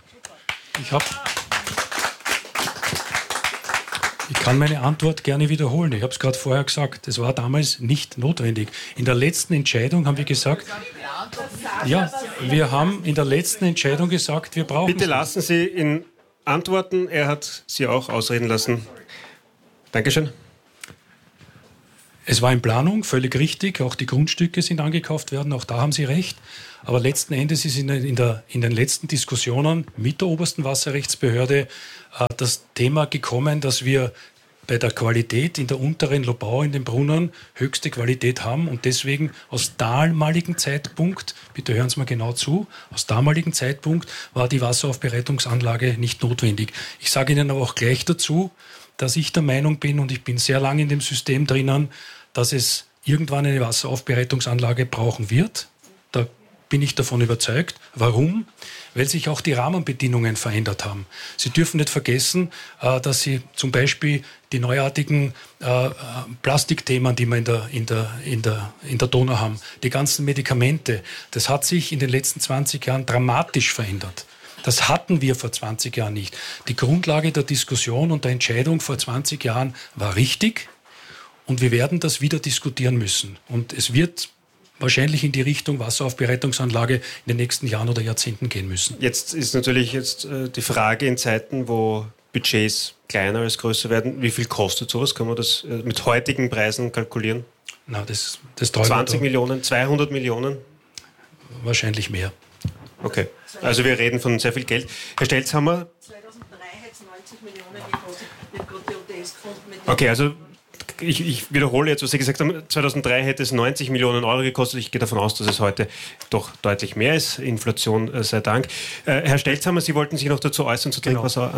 Speaker 5: Ich kann meine Antwort gerne wiederholen. Ich habe es gerade vorher gesagt. Es war damals nicht notwendig. In der letzten Entscheidung haben wir gesagt, wir haben in der letzten Entscheidung gesagt, wir brauchen...
Speaker 3: Bitte lassen Sie ihn antworten. Er hat Sie auch ausreden lassen. Dankeschön.
Speaker 5: Es war in Planung, völlig richtig. Auch die Grundstücke sind angekauft worden. Auch da haben Sie recht. Aber letzten Endes ist in den letzten Diskussionen mit der obersten Wasserrechtsbehörde das Thema gekommen, dass wir bei der Qualität in der unteren Lobau in den Brunnen höchste Qualität haben und deswegen aus damaligen Zeitpunkt, bitte hören Sie mal genau zu, aus damaligen Zeitpunkt war die Wasseraufbereitungsanlage nicht notwendig. Ich sage Ihnen aber auch gleich dazu, dass ich der Meinung bin, und ich bin sehr lange in dem System drinnen, dass es irgendwann eine Wasseraufbereitungsanlage brauchen wird. Da bin ich davon überzeugt. Warum? Weil sich auch die Rahmenbedingungen verändert haben. Sie dürfen nicht vergessen, dass Sie zum Beispiel die neuartigen Plastikthemen, die wir in der Donau haben, die ganzen Medikamente, das hat sich in den letzten 20 Jahren dramatisch verändert. Das hatten wir vor 20 Jahren nicht. Die Grundlage der Diskussion und der Entscheidung vor 20 Jahren war richtig und wir werden das wieder diskutieren müssen. Und es wird wahrscheinlich in die Richtung Wasseraufbereitungsanlage in den nächsten Jahren oder Jahrzehnten gehen müssen.
Speaker 3: Jetzt ist natürlich die Frage in Zeiten, wo Budgets kleiner als größer werden, wie viel kostet sowas? Kann man das mit heutigen Preisen kalkulieren?
Speaker 5: Na, das
Speaker 3: 20 Millionen, 200 Millionen?
Speaker 5: Wahrscheinlich mehr.
Speaker 3: Okay, also wir reden von sehr viel Geld. Herr Stelzhammer?
Speaker 9: 2003 hat es 90 Millionen gekostet. Wir haben gerade die ODS gefunden mit dem.
Speaker 3: Okay, also ich wiederhole jetzt, was Sie gesagt haben. 2003 hätte es 90 Millionen Euro gekostet. Ich gehe davon aus, dass es heute doch deutlich mehr ist. Inflation sei Dank. Herr Stelzhammer, Sie wollten sich noch dazu äußern zur Trinkwasseranlage?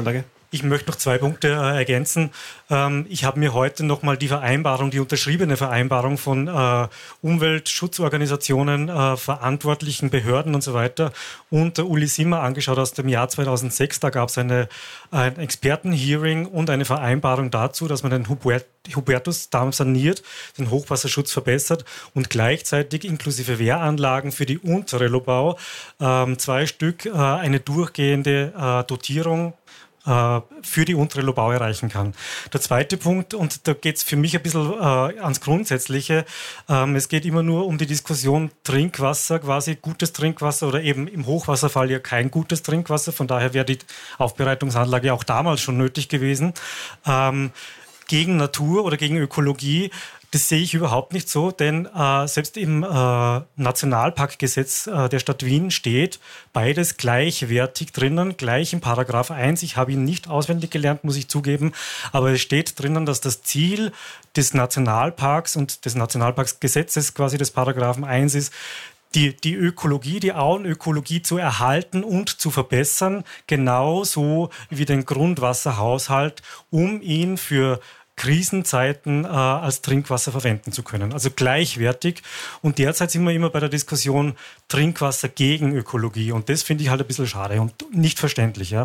Speaker 4: Ich möchte noch 2 Punkte ergänzen. Ich habe mir heute nochmal die unterschriebene Vereinbarung von Umweltschutzorganisationen, verantwortlichen Behörden und so weiter und der Uli Simmer angeschaut aus dem Jahr 2006. Da gab es ein Expertenhearing und eine Vereinbarung dazu, dass man den Hubertusdamm saniert, den Hochwasserschutz verbessert und gleichzeitig inklusive Wehranlagen für die untere Lobau 2 Stück eine durchgehende Dotierung für die untere Lobau erreichen kann. Der zweite Punkt, und da geht es für mich ein bisschen ans Grundsätzliche, es geht immer nur um die Diskussion Trinkwasser, quasi gutes Trinkwasser oder eben im Hochwasserfall ja kein gutes Trinkwasser, von daher wäre die Aufbereitungsanlage auch damals schon nötig gewesen. Gegen Natur oder gegen Ökologie, das sehe ich überhaupt nicht so, denn selbst im Nationalparkgesetz der Stadt Wien steht beides gleichwertig drinnen, gleich im Paragraph 1. Ich habe ihn nicht auswendig gelernt, muss ich zugeben, aber es steht drinnen, dass das Ziel des Nationalparks und des Nationalparksgesetzes quasi des Paragraphen 1 ist, die Ökologie, die Auenökologie zu erhalten und zu verbessern, genauso wie den Grundwasserhaushalt, um ihn für Krisenzeiten als Trinkwasser verwenden zu können. Also gleichwertig. Und derzeit sind wir immer bei der Diskussion Trinkwasser gegen Ökologie. Und das finde ich halt ein bisschen schade und nicht verständlich. Ja,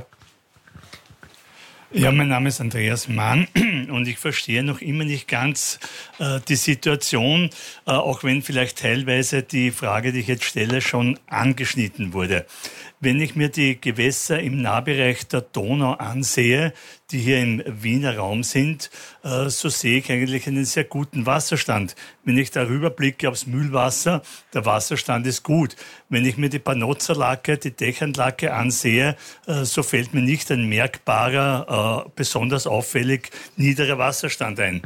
Speaker 13: mein Name ist Andreas Mann und ich verstehe noch immer nicht ganz die Situation, auch wenn vielleicht teilweise die Frage, die ich jetzt stelle, schon angeschnitten wurde. Wenn ich mir die Gewässer im Nahbereich der Donau ansehe, die hier im Wiener Raum sind, so sehe ich eigentlich einen sehr guten Wasserstand. Wenn ich darüber blicke aufs Mühlwasser, der Wasserstand ist gut. Wenn ich mir die Panozerlacke, die Dächernlacke ansehe, so fällt mir nicht ein merkbarer, besonders auffällig niederer Wasserstand ein.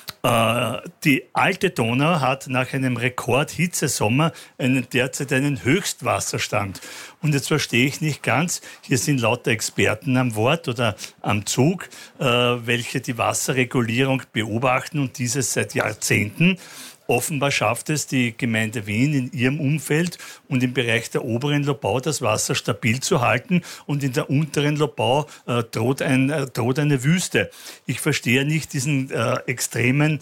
Speaker 13: Die alte Donau hat nach einem Rekordhitzesommer derzeit einen Höchstwasserstand. Und jetzt verstehe ich nicht ganz, hier sind lauter Experten am Wort oder am Zug, welche die Wasserregulierung beobachten und dieses seit Jahrzehnten. Offenbar schafft es die Gemeinde Wien in ihrem Umfeld und im Bereich der oberen Lobau das Wasser stabil zu halten und in der unteren Lobau droht eine Wüste. Ich verstehe nicht diesen extremen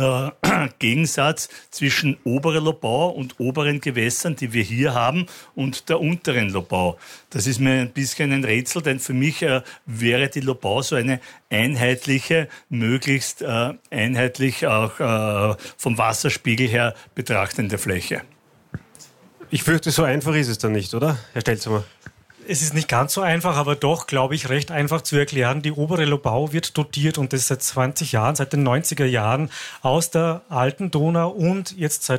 Speaker 13: Gegensatz zwischen oberer Lobau und oberen Gewässern, die wir hier haben, und der unteren Lobau. Das ist mir ein bisschen ein Rätsel, denn für mich wäre die Lobau so eine einheitliche, möglichst einheitlich auch vom Wasserspiegel her betrachtende Fläche.
Speaker 3: Ich fürchte, so einfach ist es dann nicht, oder, Herr Stelzhammer?
Speaker 4: Es ist nicht ganz so einfach, aber doch, glaube ich, recht einfach zu erklären. Die obere Lobau wird dotiert und das seit 20 Jahren, seit den 90er Jahren aus der alten Donau und jetzt seit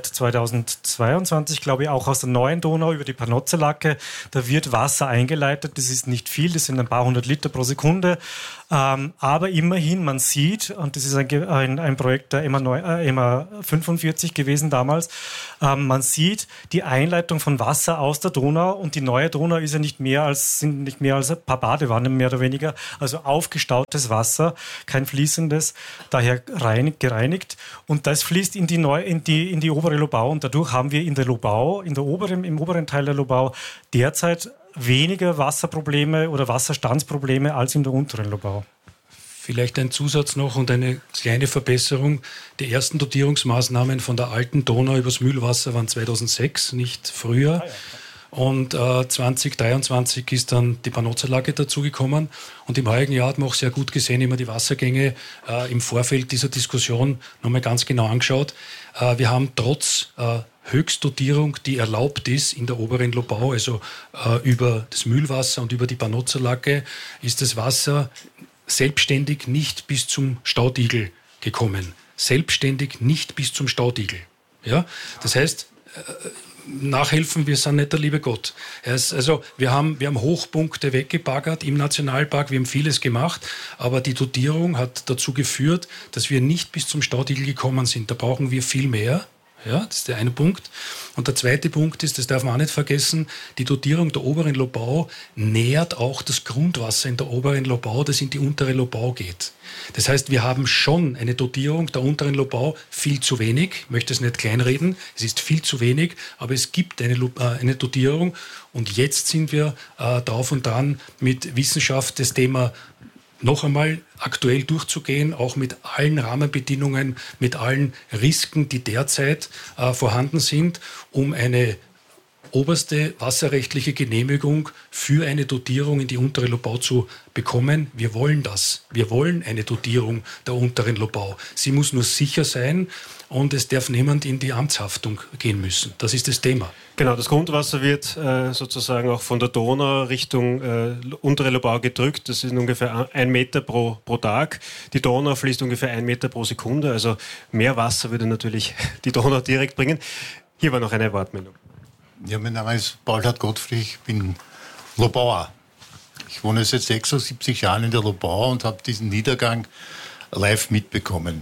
Speaker 4: 2022, glaube ich, auch aus der neuen Donau über die Panozerlacke. Da wird Wasser eingeleitet. Das ist nicht viel, das sind ein paar hundert Liter pro Sekunde. Aber immerhin, man sieht, und das ist ein Projekt der EMA 45 gewesen damals, man sieht die Einleitung von Wasser aus der Donau und die neue Donau ist ja sind nicht mehr als ein paar Badewannen, mehr oder weniger, also aufgestautes Wasser, kein fließendes, daher gereinigt und das fließt in die obere Lobau und dadurch haben wir im oberen Teil der Lobau derzeit weniger Wasserprobleme oder Wasserstandsprobleme als in der unteren Lobau.
Speaker 5: Vielleicht ein Zusatz noch und eine kleine Verbesserung. Die ersten Dotierungsmaßnahmen von der alten Donau übers Mühlwasser waren 2006, nicht früher. Und 2023 ist dann die Panozerlacke dazugekommen. Und im heurigen Jahr hat man auch sehr gut gesehen, immer die Wassergänge im Vorfeld dieser Diskussion nochmal ganz genau angeschaut. Wir haben trotz Höchstdotierung, die erlaubt ist in der oberen Lobau, also über das Mühlwasser und über die Panozerlacke, ist das Wasser selbstständig nicht bis zum Staudigel gekommen. Selbstständig nicht bis zum Staudigel. Ja? Das heißt, nachhelfen, wir sind nicht der liebe Gott. Also wir haben Hochpunkte weggebaggert im Nationalpark, wir haben vieles gemacht, aber die Dotierung hat dazu geführt, dass wir nicht bis zum Staudigel gekommen sind. Da brauchen wir viel mehr. Ja, das ist der eine Punkt. Und der zweite Punkt ist, das darf man auch nicht vergessen, die Dotierung der oberen Lobau nährt auch das Grundwasser in der oberen Lobau, das in die untere Lobau geht. Das heißt, wir haben schon eine Dotierung der unteren Lobau, viel zu wenig, ich möchte es nicht kleinreden, es ist viel zu wenig, aber es gibt eine Dotierung und jetzt sind wir drauf und dran mit Wissenschaft das Thema noch einmal aktuell durchzugehen, auch mit allen Rahmenbedingungen, mit allen Risiken, die derzeit vorhanden sind, um eine oberste wasserrechtliche Genehmigung für eine Dotierung in die untere Lobau zu bekommen. Wir wollen das. Wir wollen eine Dotierung der unteren Lobau. Sie muss nur sicher sein und es darf niemand in die Amtshaftung gehen müssen. Das ist das Thema.
Speaker 3: Genau, das Grundwasser wird sozusagen auch von der Donau Richtung untere Lobau gedrückt. Das sind ungefähr 1 Meter pro Tag. Die Donau fließt ungefähr 1 Meter pro Sekunde. Also mehr Wasser würde natürlich die Donau direkt bringen. Hier war noch eine Wortmeldung.
Speaker 14: Ja, mein Name ist Paulhard Gottfried, ich bin Lobauer. Ich wohne seit 76 Jahren in der Lobau und habe diesen Niedergang live mitbekommen.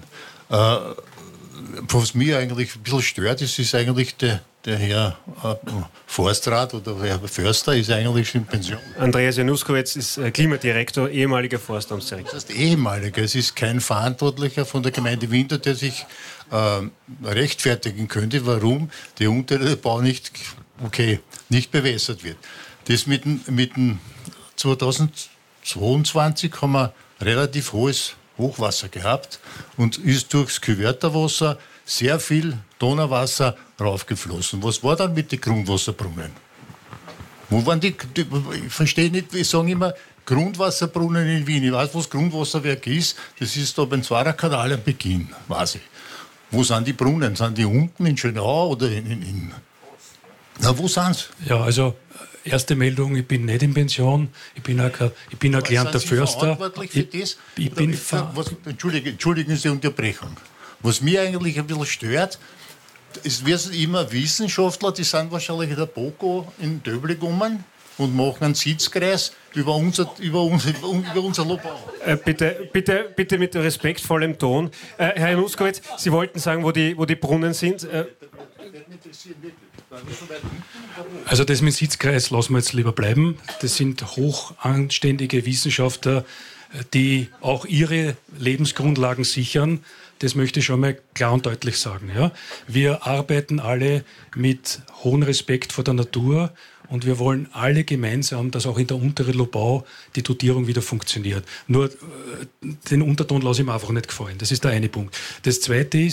Speaker 14: Was mich eigentlich ein bisschen stört, ist eigentlich der Herr Forstrat oder Herr Förster ist eigentlich schon in Pension.
Speaker 3: Andreas Januskowitz ist Klimadirektor, ehemaliger Forstamtsdirektor.
Speaker 14: Das heißt ehemaliger, es ist kein Verantwortlicher von der Gemeinde Winter, der sich rechtfertigen könnte, warum der untere Lobau nicht bewässert wird. Das mit dem 2022 haben wir relativ hohes Hochwasser gehabt und ist durchs Küverterwasser sehr viel Donauwasser raufgeflossen. Was war dann mit den Grundwasserbrunnen? Wo waren die ich verstehe nicht, wir sagen immer Grundwasserbrunnen in Wien. Ich weiß, was Grundwasserwerk ist. Das ist da beim Zwarer Kanal am Beginn, weiß ich. Wo sind die Brunnen? Sind die unten in Schönau oder na, wo sind sie?
Speaker 5: Ja, also erste Meldung, ich bin nicht in Pension, ich bin ein gelernter Förster.
Speaker 14: Entschuldigen Sie die Unterbrechung. Was mich eigentlich ein bisschen stört, es werden immer Wissenschaftler, die sind wahrscheinlich in der BOKO in Döbli gekommen und machen einen Sitzkreis über unser Lobau.
Speaker 3: Bitte mit respektvollem Ton. Herr Januskowitz, Sie wollten sagen, wo die Brunnen sind.
Speaker 5: Also das mit Sitzkreis lassen wir jetzt lieber bleiben. Das sind hochanständige Wissenschaftler, die auch ihre Lebensgrundlagen sichern. Das möchte ich schon mal klar und deutlich sagen. Ja? Wir arbeiten alle mit hohem Respekt vor der Natur und wir wollen alle gemeinsam, dass auch in der unteren Lobau die Dotierung wieder funktioniert. Nur den Unterton lasse ich mir einfach nicht gefallen. Das ist der eine Punkt. Das zweite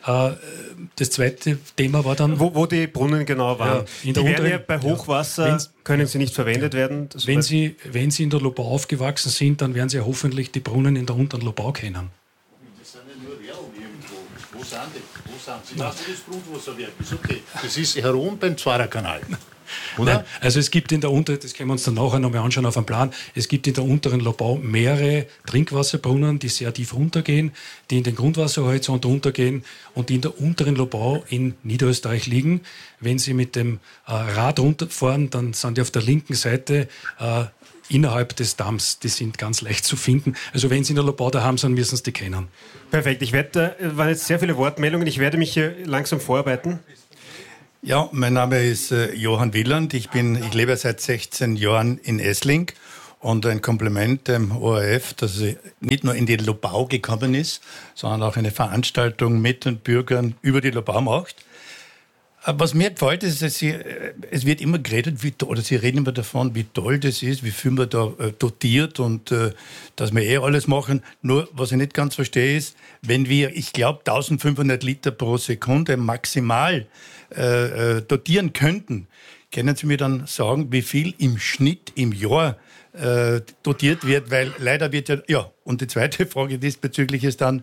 Speaker 5: Thema war dann...
Speaker 3: Wo die Brunnen genau waren. Ja, die werden ja bei Hochwasser, können sie nicht verwendet werden.
Speaker 5: Wenn sie in der Lobau aufgewachsen sind, dann werden sie ja hoffentlich die Brunnen in der unteren Lobau kennen.
Speaker 14: Das sind ja nur Lehrl irgendwo. Wo sind die? Sie wissen, das Grundwasserwerk ist okay. Das ist herum beim Zwarer Kanal. Oder?
Speaker 5: Nein, also es gibt in der das können wir uns dann nachher nochmal anschauen auf dem Plan, es gibt in der unteren Lobau mehrere Trinkwasserbrunnen, die sehr tief runtergehen, die in den Grundwasserhorizont runtergehen und die in der unteren Lobau in Niederösterreich liegen. Wenn Sie mit dem Rad runterfahren, dann sind die auf der linken Seite innerhalb des Damms. Die sind ganz leicht zu finden. Also wenn Sie in der Lobau daheim sind, müssen Sie die kennen.
Speaker 3: Perfekt. Waren jetzt sehr viele Wortmeldungen. Ich werde mich hier langsam vorarbeiten.
Speaker 15: Ja, mein Name ist Johann Wieland. Ich lebe seit 16 Jahren in Essling. Und ein Kompliment dem ORF, dass sie nicht nur in die Lobau gekommen ist, sondern auch eine Veranstaltung mit den Bürgern über die Lobau macht. Was mir gefällt, ist, dass es wird immer geredet, Sie reden immer davon, wie toll das ist, wie viel man da dotiert und dass wir alles machen. Nur, was ich nicht ganz verstehe, ist, wenn wir, ich glaube, 1500 Liter pro Sekunde maximal dotieren könnten, können Sie mir dann sagen, wie viel im Schnitt im Jahr dotiert wird, weil leider wird und die zweite Frage diesbezüglich ist dann,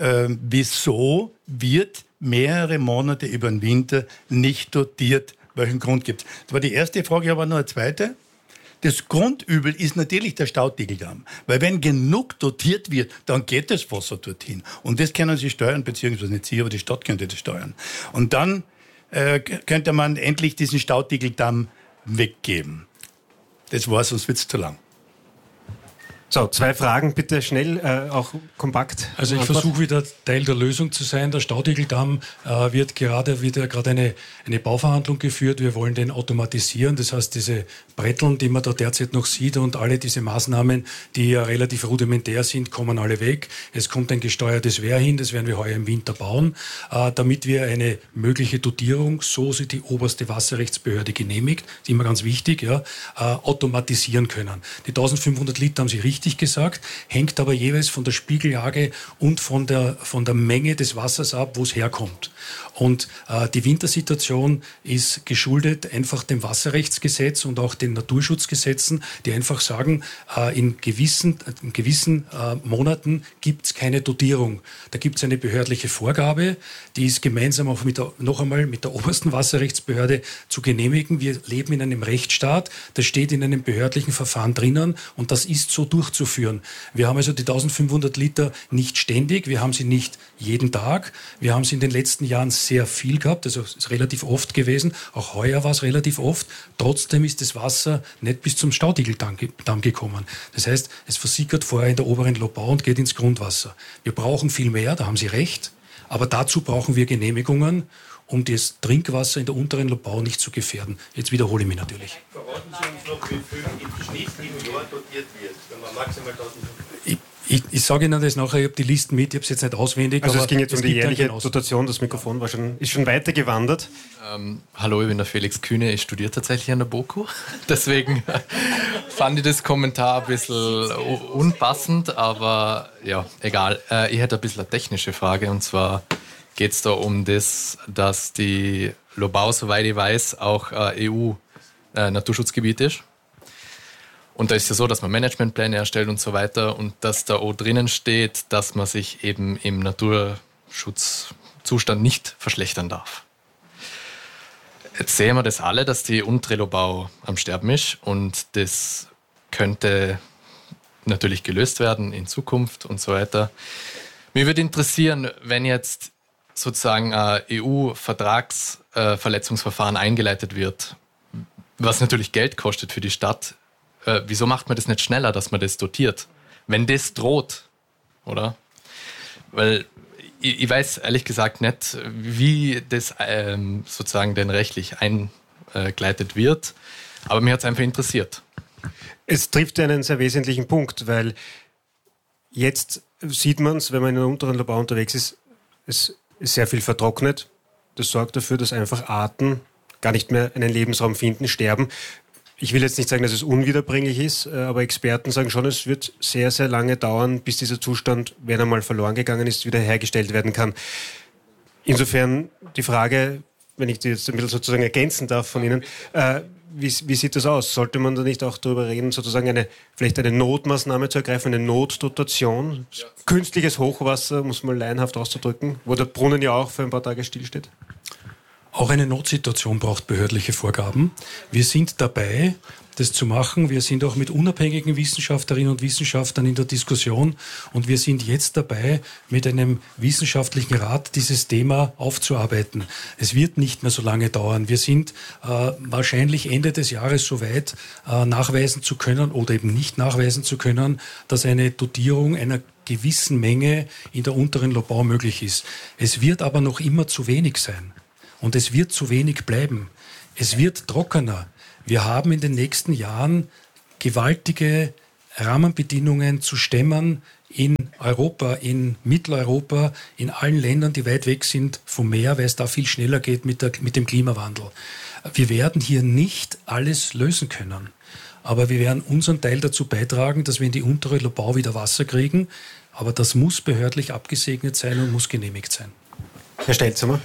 Speaker 15: wieso wird mehrere Monate über den Winter nicht dotiert? Welchen Grund gibt es? Das war die erste Frage, aber noch eine zweite. Das Grundübel ist natürlich der Staudickeldamm, weil wenn genug dotiert wird, dann geht das Wasser dorthin. Und das können Sie steuern, beziehungsweise nicht Sie, aber die Stadt könnte das steuern. Und dann könnte man endlich diesen Staudickeldamm weggeben. Das war's, sonst wird es zu lang.
Speaker 3: So, 2 Fragen, bitte schnell, auch kompakt.
Speaker 5: Also ich versuche wieder Teil der Lösung zu sein. Der Staudickeldamm wird gerade eine Bauverhandlung geführt. Wir wollen den automatisieren. Das heißt, diese Bretteln, die man da derzeit noch sieht und alle diese Maßnahmen, die ja relativ rudimentär sind, kommen alle weg. Es kommt ein gesteuertes Wehr hin, das werden wir heuer im Winter bauen, damit wir eine mögliche Dotierung, so sie die oberste Wasserrechtsbehörde genehmigt, ist immer ganz wichtig, automatisieren können. Die 1500 Liter haben Sie richtig richtig gesagt, hängt aber jeweils von der Spiegellage und von der Menge des Wassers ab, wo es herkommt. Und die Wintersituation ist geschuldet einfach dem Wasserrechtsgesetz und auch den Naturschutzgesetzen, die einfach sagen, in gewissen Monaten gibt es keine Dotierung. Da gibt es eine behördliche Vorgabe, die ist gemeinsam auch mit der obersten Wasserrechtsbehörde zu genehmigen. Wir leben in einem Rechtsstaat, das steht in einem behördlichen Verfahren drinnen und das ist so durchzuführen. Wir haben also die 1500 Liter nicht ständig, wir haben sie nicht jeden Tag, wir haben sie in den letzten Jahren sehr viel gehabt, also es ist relativ oft gewesen, auch heuer war es relativ oft, trotzdem ist das Wasser nicht bis zum Staudigeldamm gekommen. Das heißt, es versickert vorher in der oberen Lobau und geht ins Grundwasser. Wir brauchen viel mehr, da haben Sie recht, aber dazu brauchen wir Genehmigungen, um das Trinkwasser in der unteren Lobau nicht zu gefährden. Jetzt wiederhole ich mich natürlich. Verraten Sie uns noch, wie viel im Schnitt im Jahr dotiert wird, wenn man maximal 1000... Ich sage Ihnen das nachher, ich habe die Listen mit, ich habe es jetzt nicht auswendig.
Speaker 3: Also
Speaker 5: aber
Speaker 3: es ging jetzt um die jährliche Dotation, das Mikrofon ist schon weitergewandert.
Speaker 16: Hallo, ich bin der Felix Kühne, ich studiere tatsächlich an der BOKU, deswegen fand ich das Kommentar ein bisschen unpassend, aber ja, egal. Ich hätte ein bisschen eine technische Frage und zwar geht es da um das, dass die Lobau, soweit ich weiß, auch EU-Naturschutzgebiet ist. Und da ist ja so, dass man Managementpläne erstellt und so weiter und dass da auch drinnen steht, dass man sich eben im Naturschutzzustand nicht verschlechtern darf. Jetzt sehen wir das alle, dass die untere Lobau am Sterben ist und das könnte natürlich gelöst werden in Zukunft und so weiter. Mich würde interessieren, wenn jetzt sozusagen ein EU-Vertragsverletzungsverfahren eingeleitet wird, was natürlich Geld kostet für die Stadt, wieso macht man das nicht schneller, dass man das dotiert? Wenn das droht, oder? Weil ich weiß ehrlich gesagt nicht, wie das sozusagen denn rechtlich eingleitet wird, aber mir hat es einfach interessiert.
Speaker 3: Es trifft einen sehr wesentlichen Punkt, weil jetzt sieht man es, wenn man in der unteren Lobau unterwegs ist, es ist sehr viel vertrocknet. Das sorgt dafür, dass einfach Arten gar nicht mehr einen Lebensraum finden, sterben. Ich will jetzt nicht sagen, dass es unwiederbringlich ist, aber Experten sagen schon, es wird sehr, sehr lange dauern, bis dieser Zustand, wenn er mal verloren gegangen ist, wieder hergestellt werden kann. Insofern die Frage, wenn ich die jetzt ein bisschen sozusagen ergänzen darf von Ihnen, wie sieht das aus? Sollte man da nicht auch darüber reden, sozusagen vielleicht eine Notmaßnahme zu ergreifen, eine Notdotation? Ja. Künstliches Hochwasser, muss man laienhaft auszudrücken, wo der Brunnen ja auch für ein paar Tage stillsteht?
Speaker 5: Auch eine Notsituation braucht behördliche Vorgaben. Wir sind dabei, das zu machen. Wir sind auch mit unabhängigen Wissenschaftlerinnen und Wissenschaftlern in der Diskussion und wir sind jetzt dabei, mit einem wissenschaftlichen Rat dieses Thema aufzuarbeiten. Es wird nicht mehr so lange dauern. Wir sind wahrscheinlich Ende des Jahres soweit, nachweisen zu können oder eben nicht nachweisen zu können, dass eine Dotierung einer gewissen Menge in der unteren Lobau möglich ist. Es wird aber noch immer zu wenig sein. Und es wird zu wenig bleiben. Es wird trockener. Wir haben in den nächsten Jahren gewaltige Rahmenbedingungen zu stemmen in Europa, in Mitteleuropa, in allen Ländern, die weit weg sind vom Meer, weil es da viel schneller geht mit dem Klimawandel. Wir werden hier nicht alles lösen können. Aber wir werden unseren Teil dazu beitragen, dass wir in die untere Lobau wieder Wasser kriegen. Aber das muss behördlich abgesegnet sein und muss genehmigt sein.
Speaker 3: Herr Stelzamer.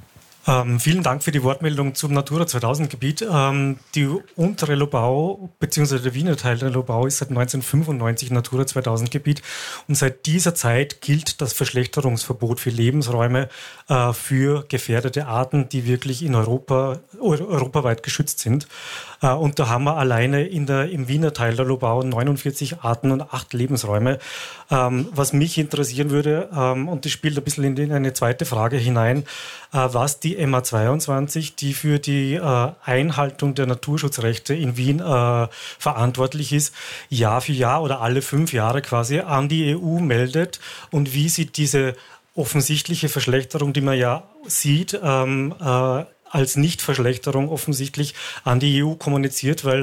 Speaker 4: Vielen Dank für die Wortmeldung zum Natura 2000-Gebiet. Die untere Lobau bzw. der Wiener Teil der Lobau ist seit 1995 Natura 2000-Gebiet und seit dieser Zeit gilt das Verschlechterungsverbot für Lebensräume für gefährdete Arten, die wirklich in europaweit geschützt sind. Und da haben wir alleine im Wiener Teil der Lobau 49 Arten und 8 Lebensräume. Was mich interessieren würde, und das spielt ein bisschen in eine zweite Frage hinein, was die MA22, die für die Einhaltung der Naturschutzrechte in Wien verantwortlich ist, Jahr für Jahr oder alle 5 Jahre quasi an die EU meldet und wie sie diese offensichtliche Verschlechterung, die man ja sieht, als Nichtverschlechterung offensichtlich an die EU kommuniziert, weil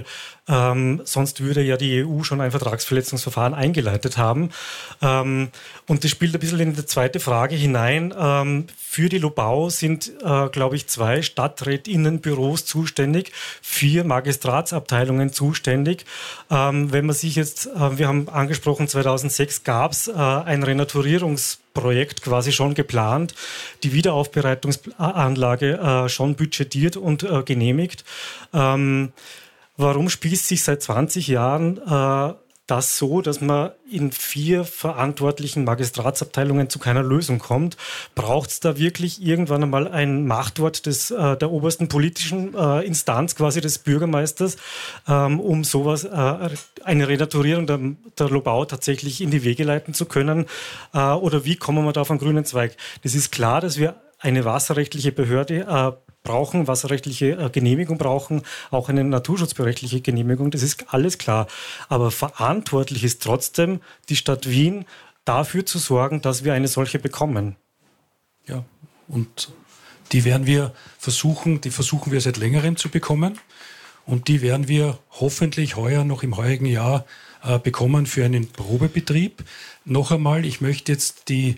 Speaker 4: Sonst würde ja die EU schon ein Vertragsverletzungsverfahren eingeleitet haben. Und das spielt ein bisschen in die zweite Frage hinein. Für die Lobau sind, glaube ich, 2 Stadträtinnenbüros zuständig, 4 Magistratsabteilungen zuständig. Wenn man sich jetzt, wir haben angesprochen, 2006 gab es ein Renaturierungsprojekt quasi schon geplant, die Wiederaufbereitungsanlage schon budgetiert und genehmigt. Warum spießt sich seit 20 Jahren das so, dass man in 4 verantwortlichen Magistratsabteilungen zu keiner Lösung kommt? Braucht es da wirklich irgendwann einmal ein Machtwort der obersten politischen Instanz, quasi des Bürgermeisters, um sowas, eine Renaturierung der Lobau tatsächlich in die Wege leiten zu können? Oder wie kommen wir da auf einen grünen Zweig? Das ist klar, dass wir eine wasserrechtliche Behörde brauchen, wasserrechtliche Genehmigung brauchen, auch eine naturschutzrechtliche Genehmigung, das ist alles klar. Aber verantwortlich ist trotzdem die Stadt Wien, dafür zu sorgen, dass wir eine solche bekommen.
Speaker 5: Ja, und die versuchen wir seit längerem zu bekommen. Und die werden wir hoffentlich heuer, noch im heurigen Jahr, bekommen für einen Probebetrieb. Noch einmal, ich möchte jetzt die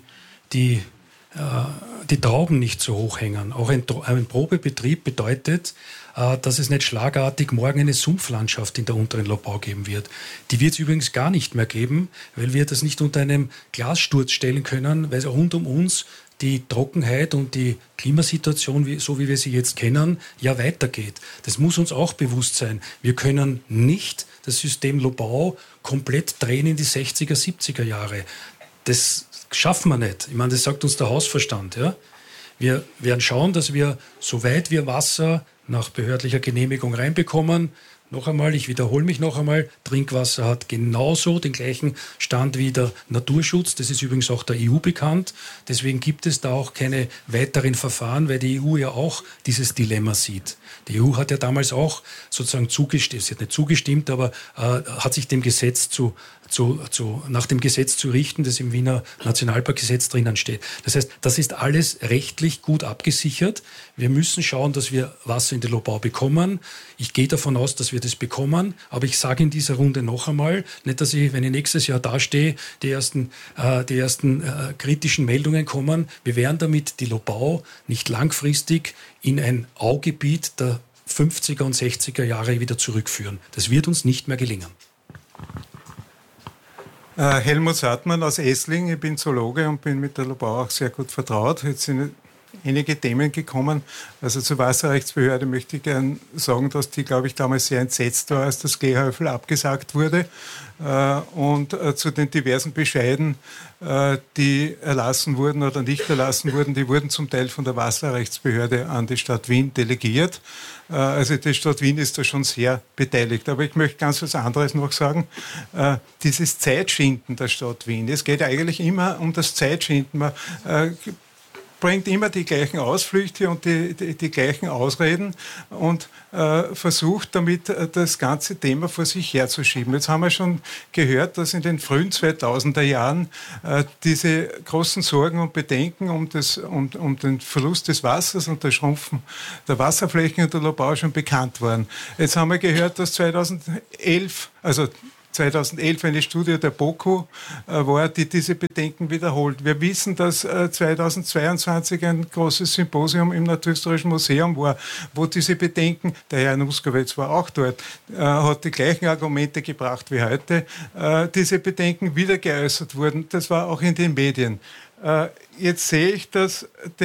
Speaker 5: Trauben nicht so hoch hängen. Auch ein Probebetrieb bedeutet, dass es nicht schlagartig morgen eine Sumpflandschaft in der unteren Lobau geben wird. Die wird es übrigens gar nicht mehr geben, weil wir das nicht unter einem Glassturz stellen können, weil rund um uns die Trockenheit und die Klimasituation, so wie wir sie jetzt kennen, ja weitergeht. Das muss uns auch bewusst sein. Wir können nicht das System Lobau komplett drehen in die 60er, 70er Jahre. Das schaffen wir nicht. Ich meine, das sagt uns der Hausverstand. Ja? Wir werden schauen, dass wir, soweit wir Wasser nach behördlicher Genehmigung reinbekommen, noch einmal, ich wiederhole mich noch einmal, Trinkwasser hat genauso den gleichen Stand wie der Naturschutz. Das ist übrigens auch der EU bekannt. Deswegen gibt es da auch keine weiteren Verfahren, weil die EU ja auch dieses Dilemma sieht. Die EU hat ja damals auch sozusagen zugestimmt, sie hat nicht zugestimmt, aber hat sich dem Gesetz nach dem Gesetz zu richten, das im Wiener Nationalparkgesetz drinnen steht. Das heißt, das ist alles rechtlich gut abgesichert. Wir müssen schauen, dass wir Wasser in die Lobau bekommen. Ich gehe davon aus, dass wir das bekommen, aber ich sage in dieser Runde noch einmal, nicht, dass ich, wenn ich nächstes Jahr dastehe, die ersten kritischen Meldungen kommen. Wir werden damit die Lobau nicht langfristig in ein Augebiet der 50er und 60er Jahre wieder zurückführen. Das wird uns nicht mehr gelingen.
Speaker 17: Helmut Sattmann aus Essling, ich bin Zoologe und bin mit der Lobau auch sehr gut vertraut. Jetzt sind einige Themen gekommen. Also zur Wasserrechtsbehörde möchte ich gerne sagen, dass die, glaube ich, damals sehr entsetzt war, als das Gehäufel abgesagt wurde. Und zu den diversen Bescheiden, die erlassen wurden oder nicht erlassen wurden, die wurden zum Teil von der Wasserrechtsbehörde an die Stadt Wien delegiert. Also die Stadt Wien ist da schon sehr beteiligt. Aber ich möchte ganz was anderes noch sagen. Dieses Zeitschinden der Stadt Wien. Es geht eigentlich immer um das Zeitschinden. Man bringt immer die gleichen Ausflüchte und die gleichen Ausreden und versucht damit das ganze Thema vor sich herzuschieben. Jetzt haben wir schon gehört, dass in den frühen 2000er Jahren diese großen Sorgen und Bedenken um den Verlust des Wassers und das Schrumpfen der Wasserflächen in der Lobau schon bekannt waren. Jetzt haben wir gehört, dass 2011 eine Studie der BOKU war, die diese Bedenken wiederholt. Wir wissen, dass 2022 ein großes Symposium im Naturhistorischen Museum war, wo diese Bedenken, der Herr Nuskowitz war auch dort, hat die gleichen Argumente gebracht wie heute, diese Bedenken wieder geäußert wurden. Das war auch in den Medien. Jetzt sehe ich, dass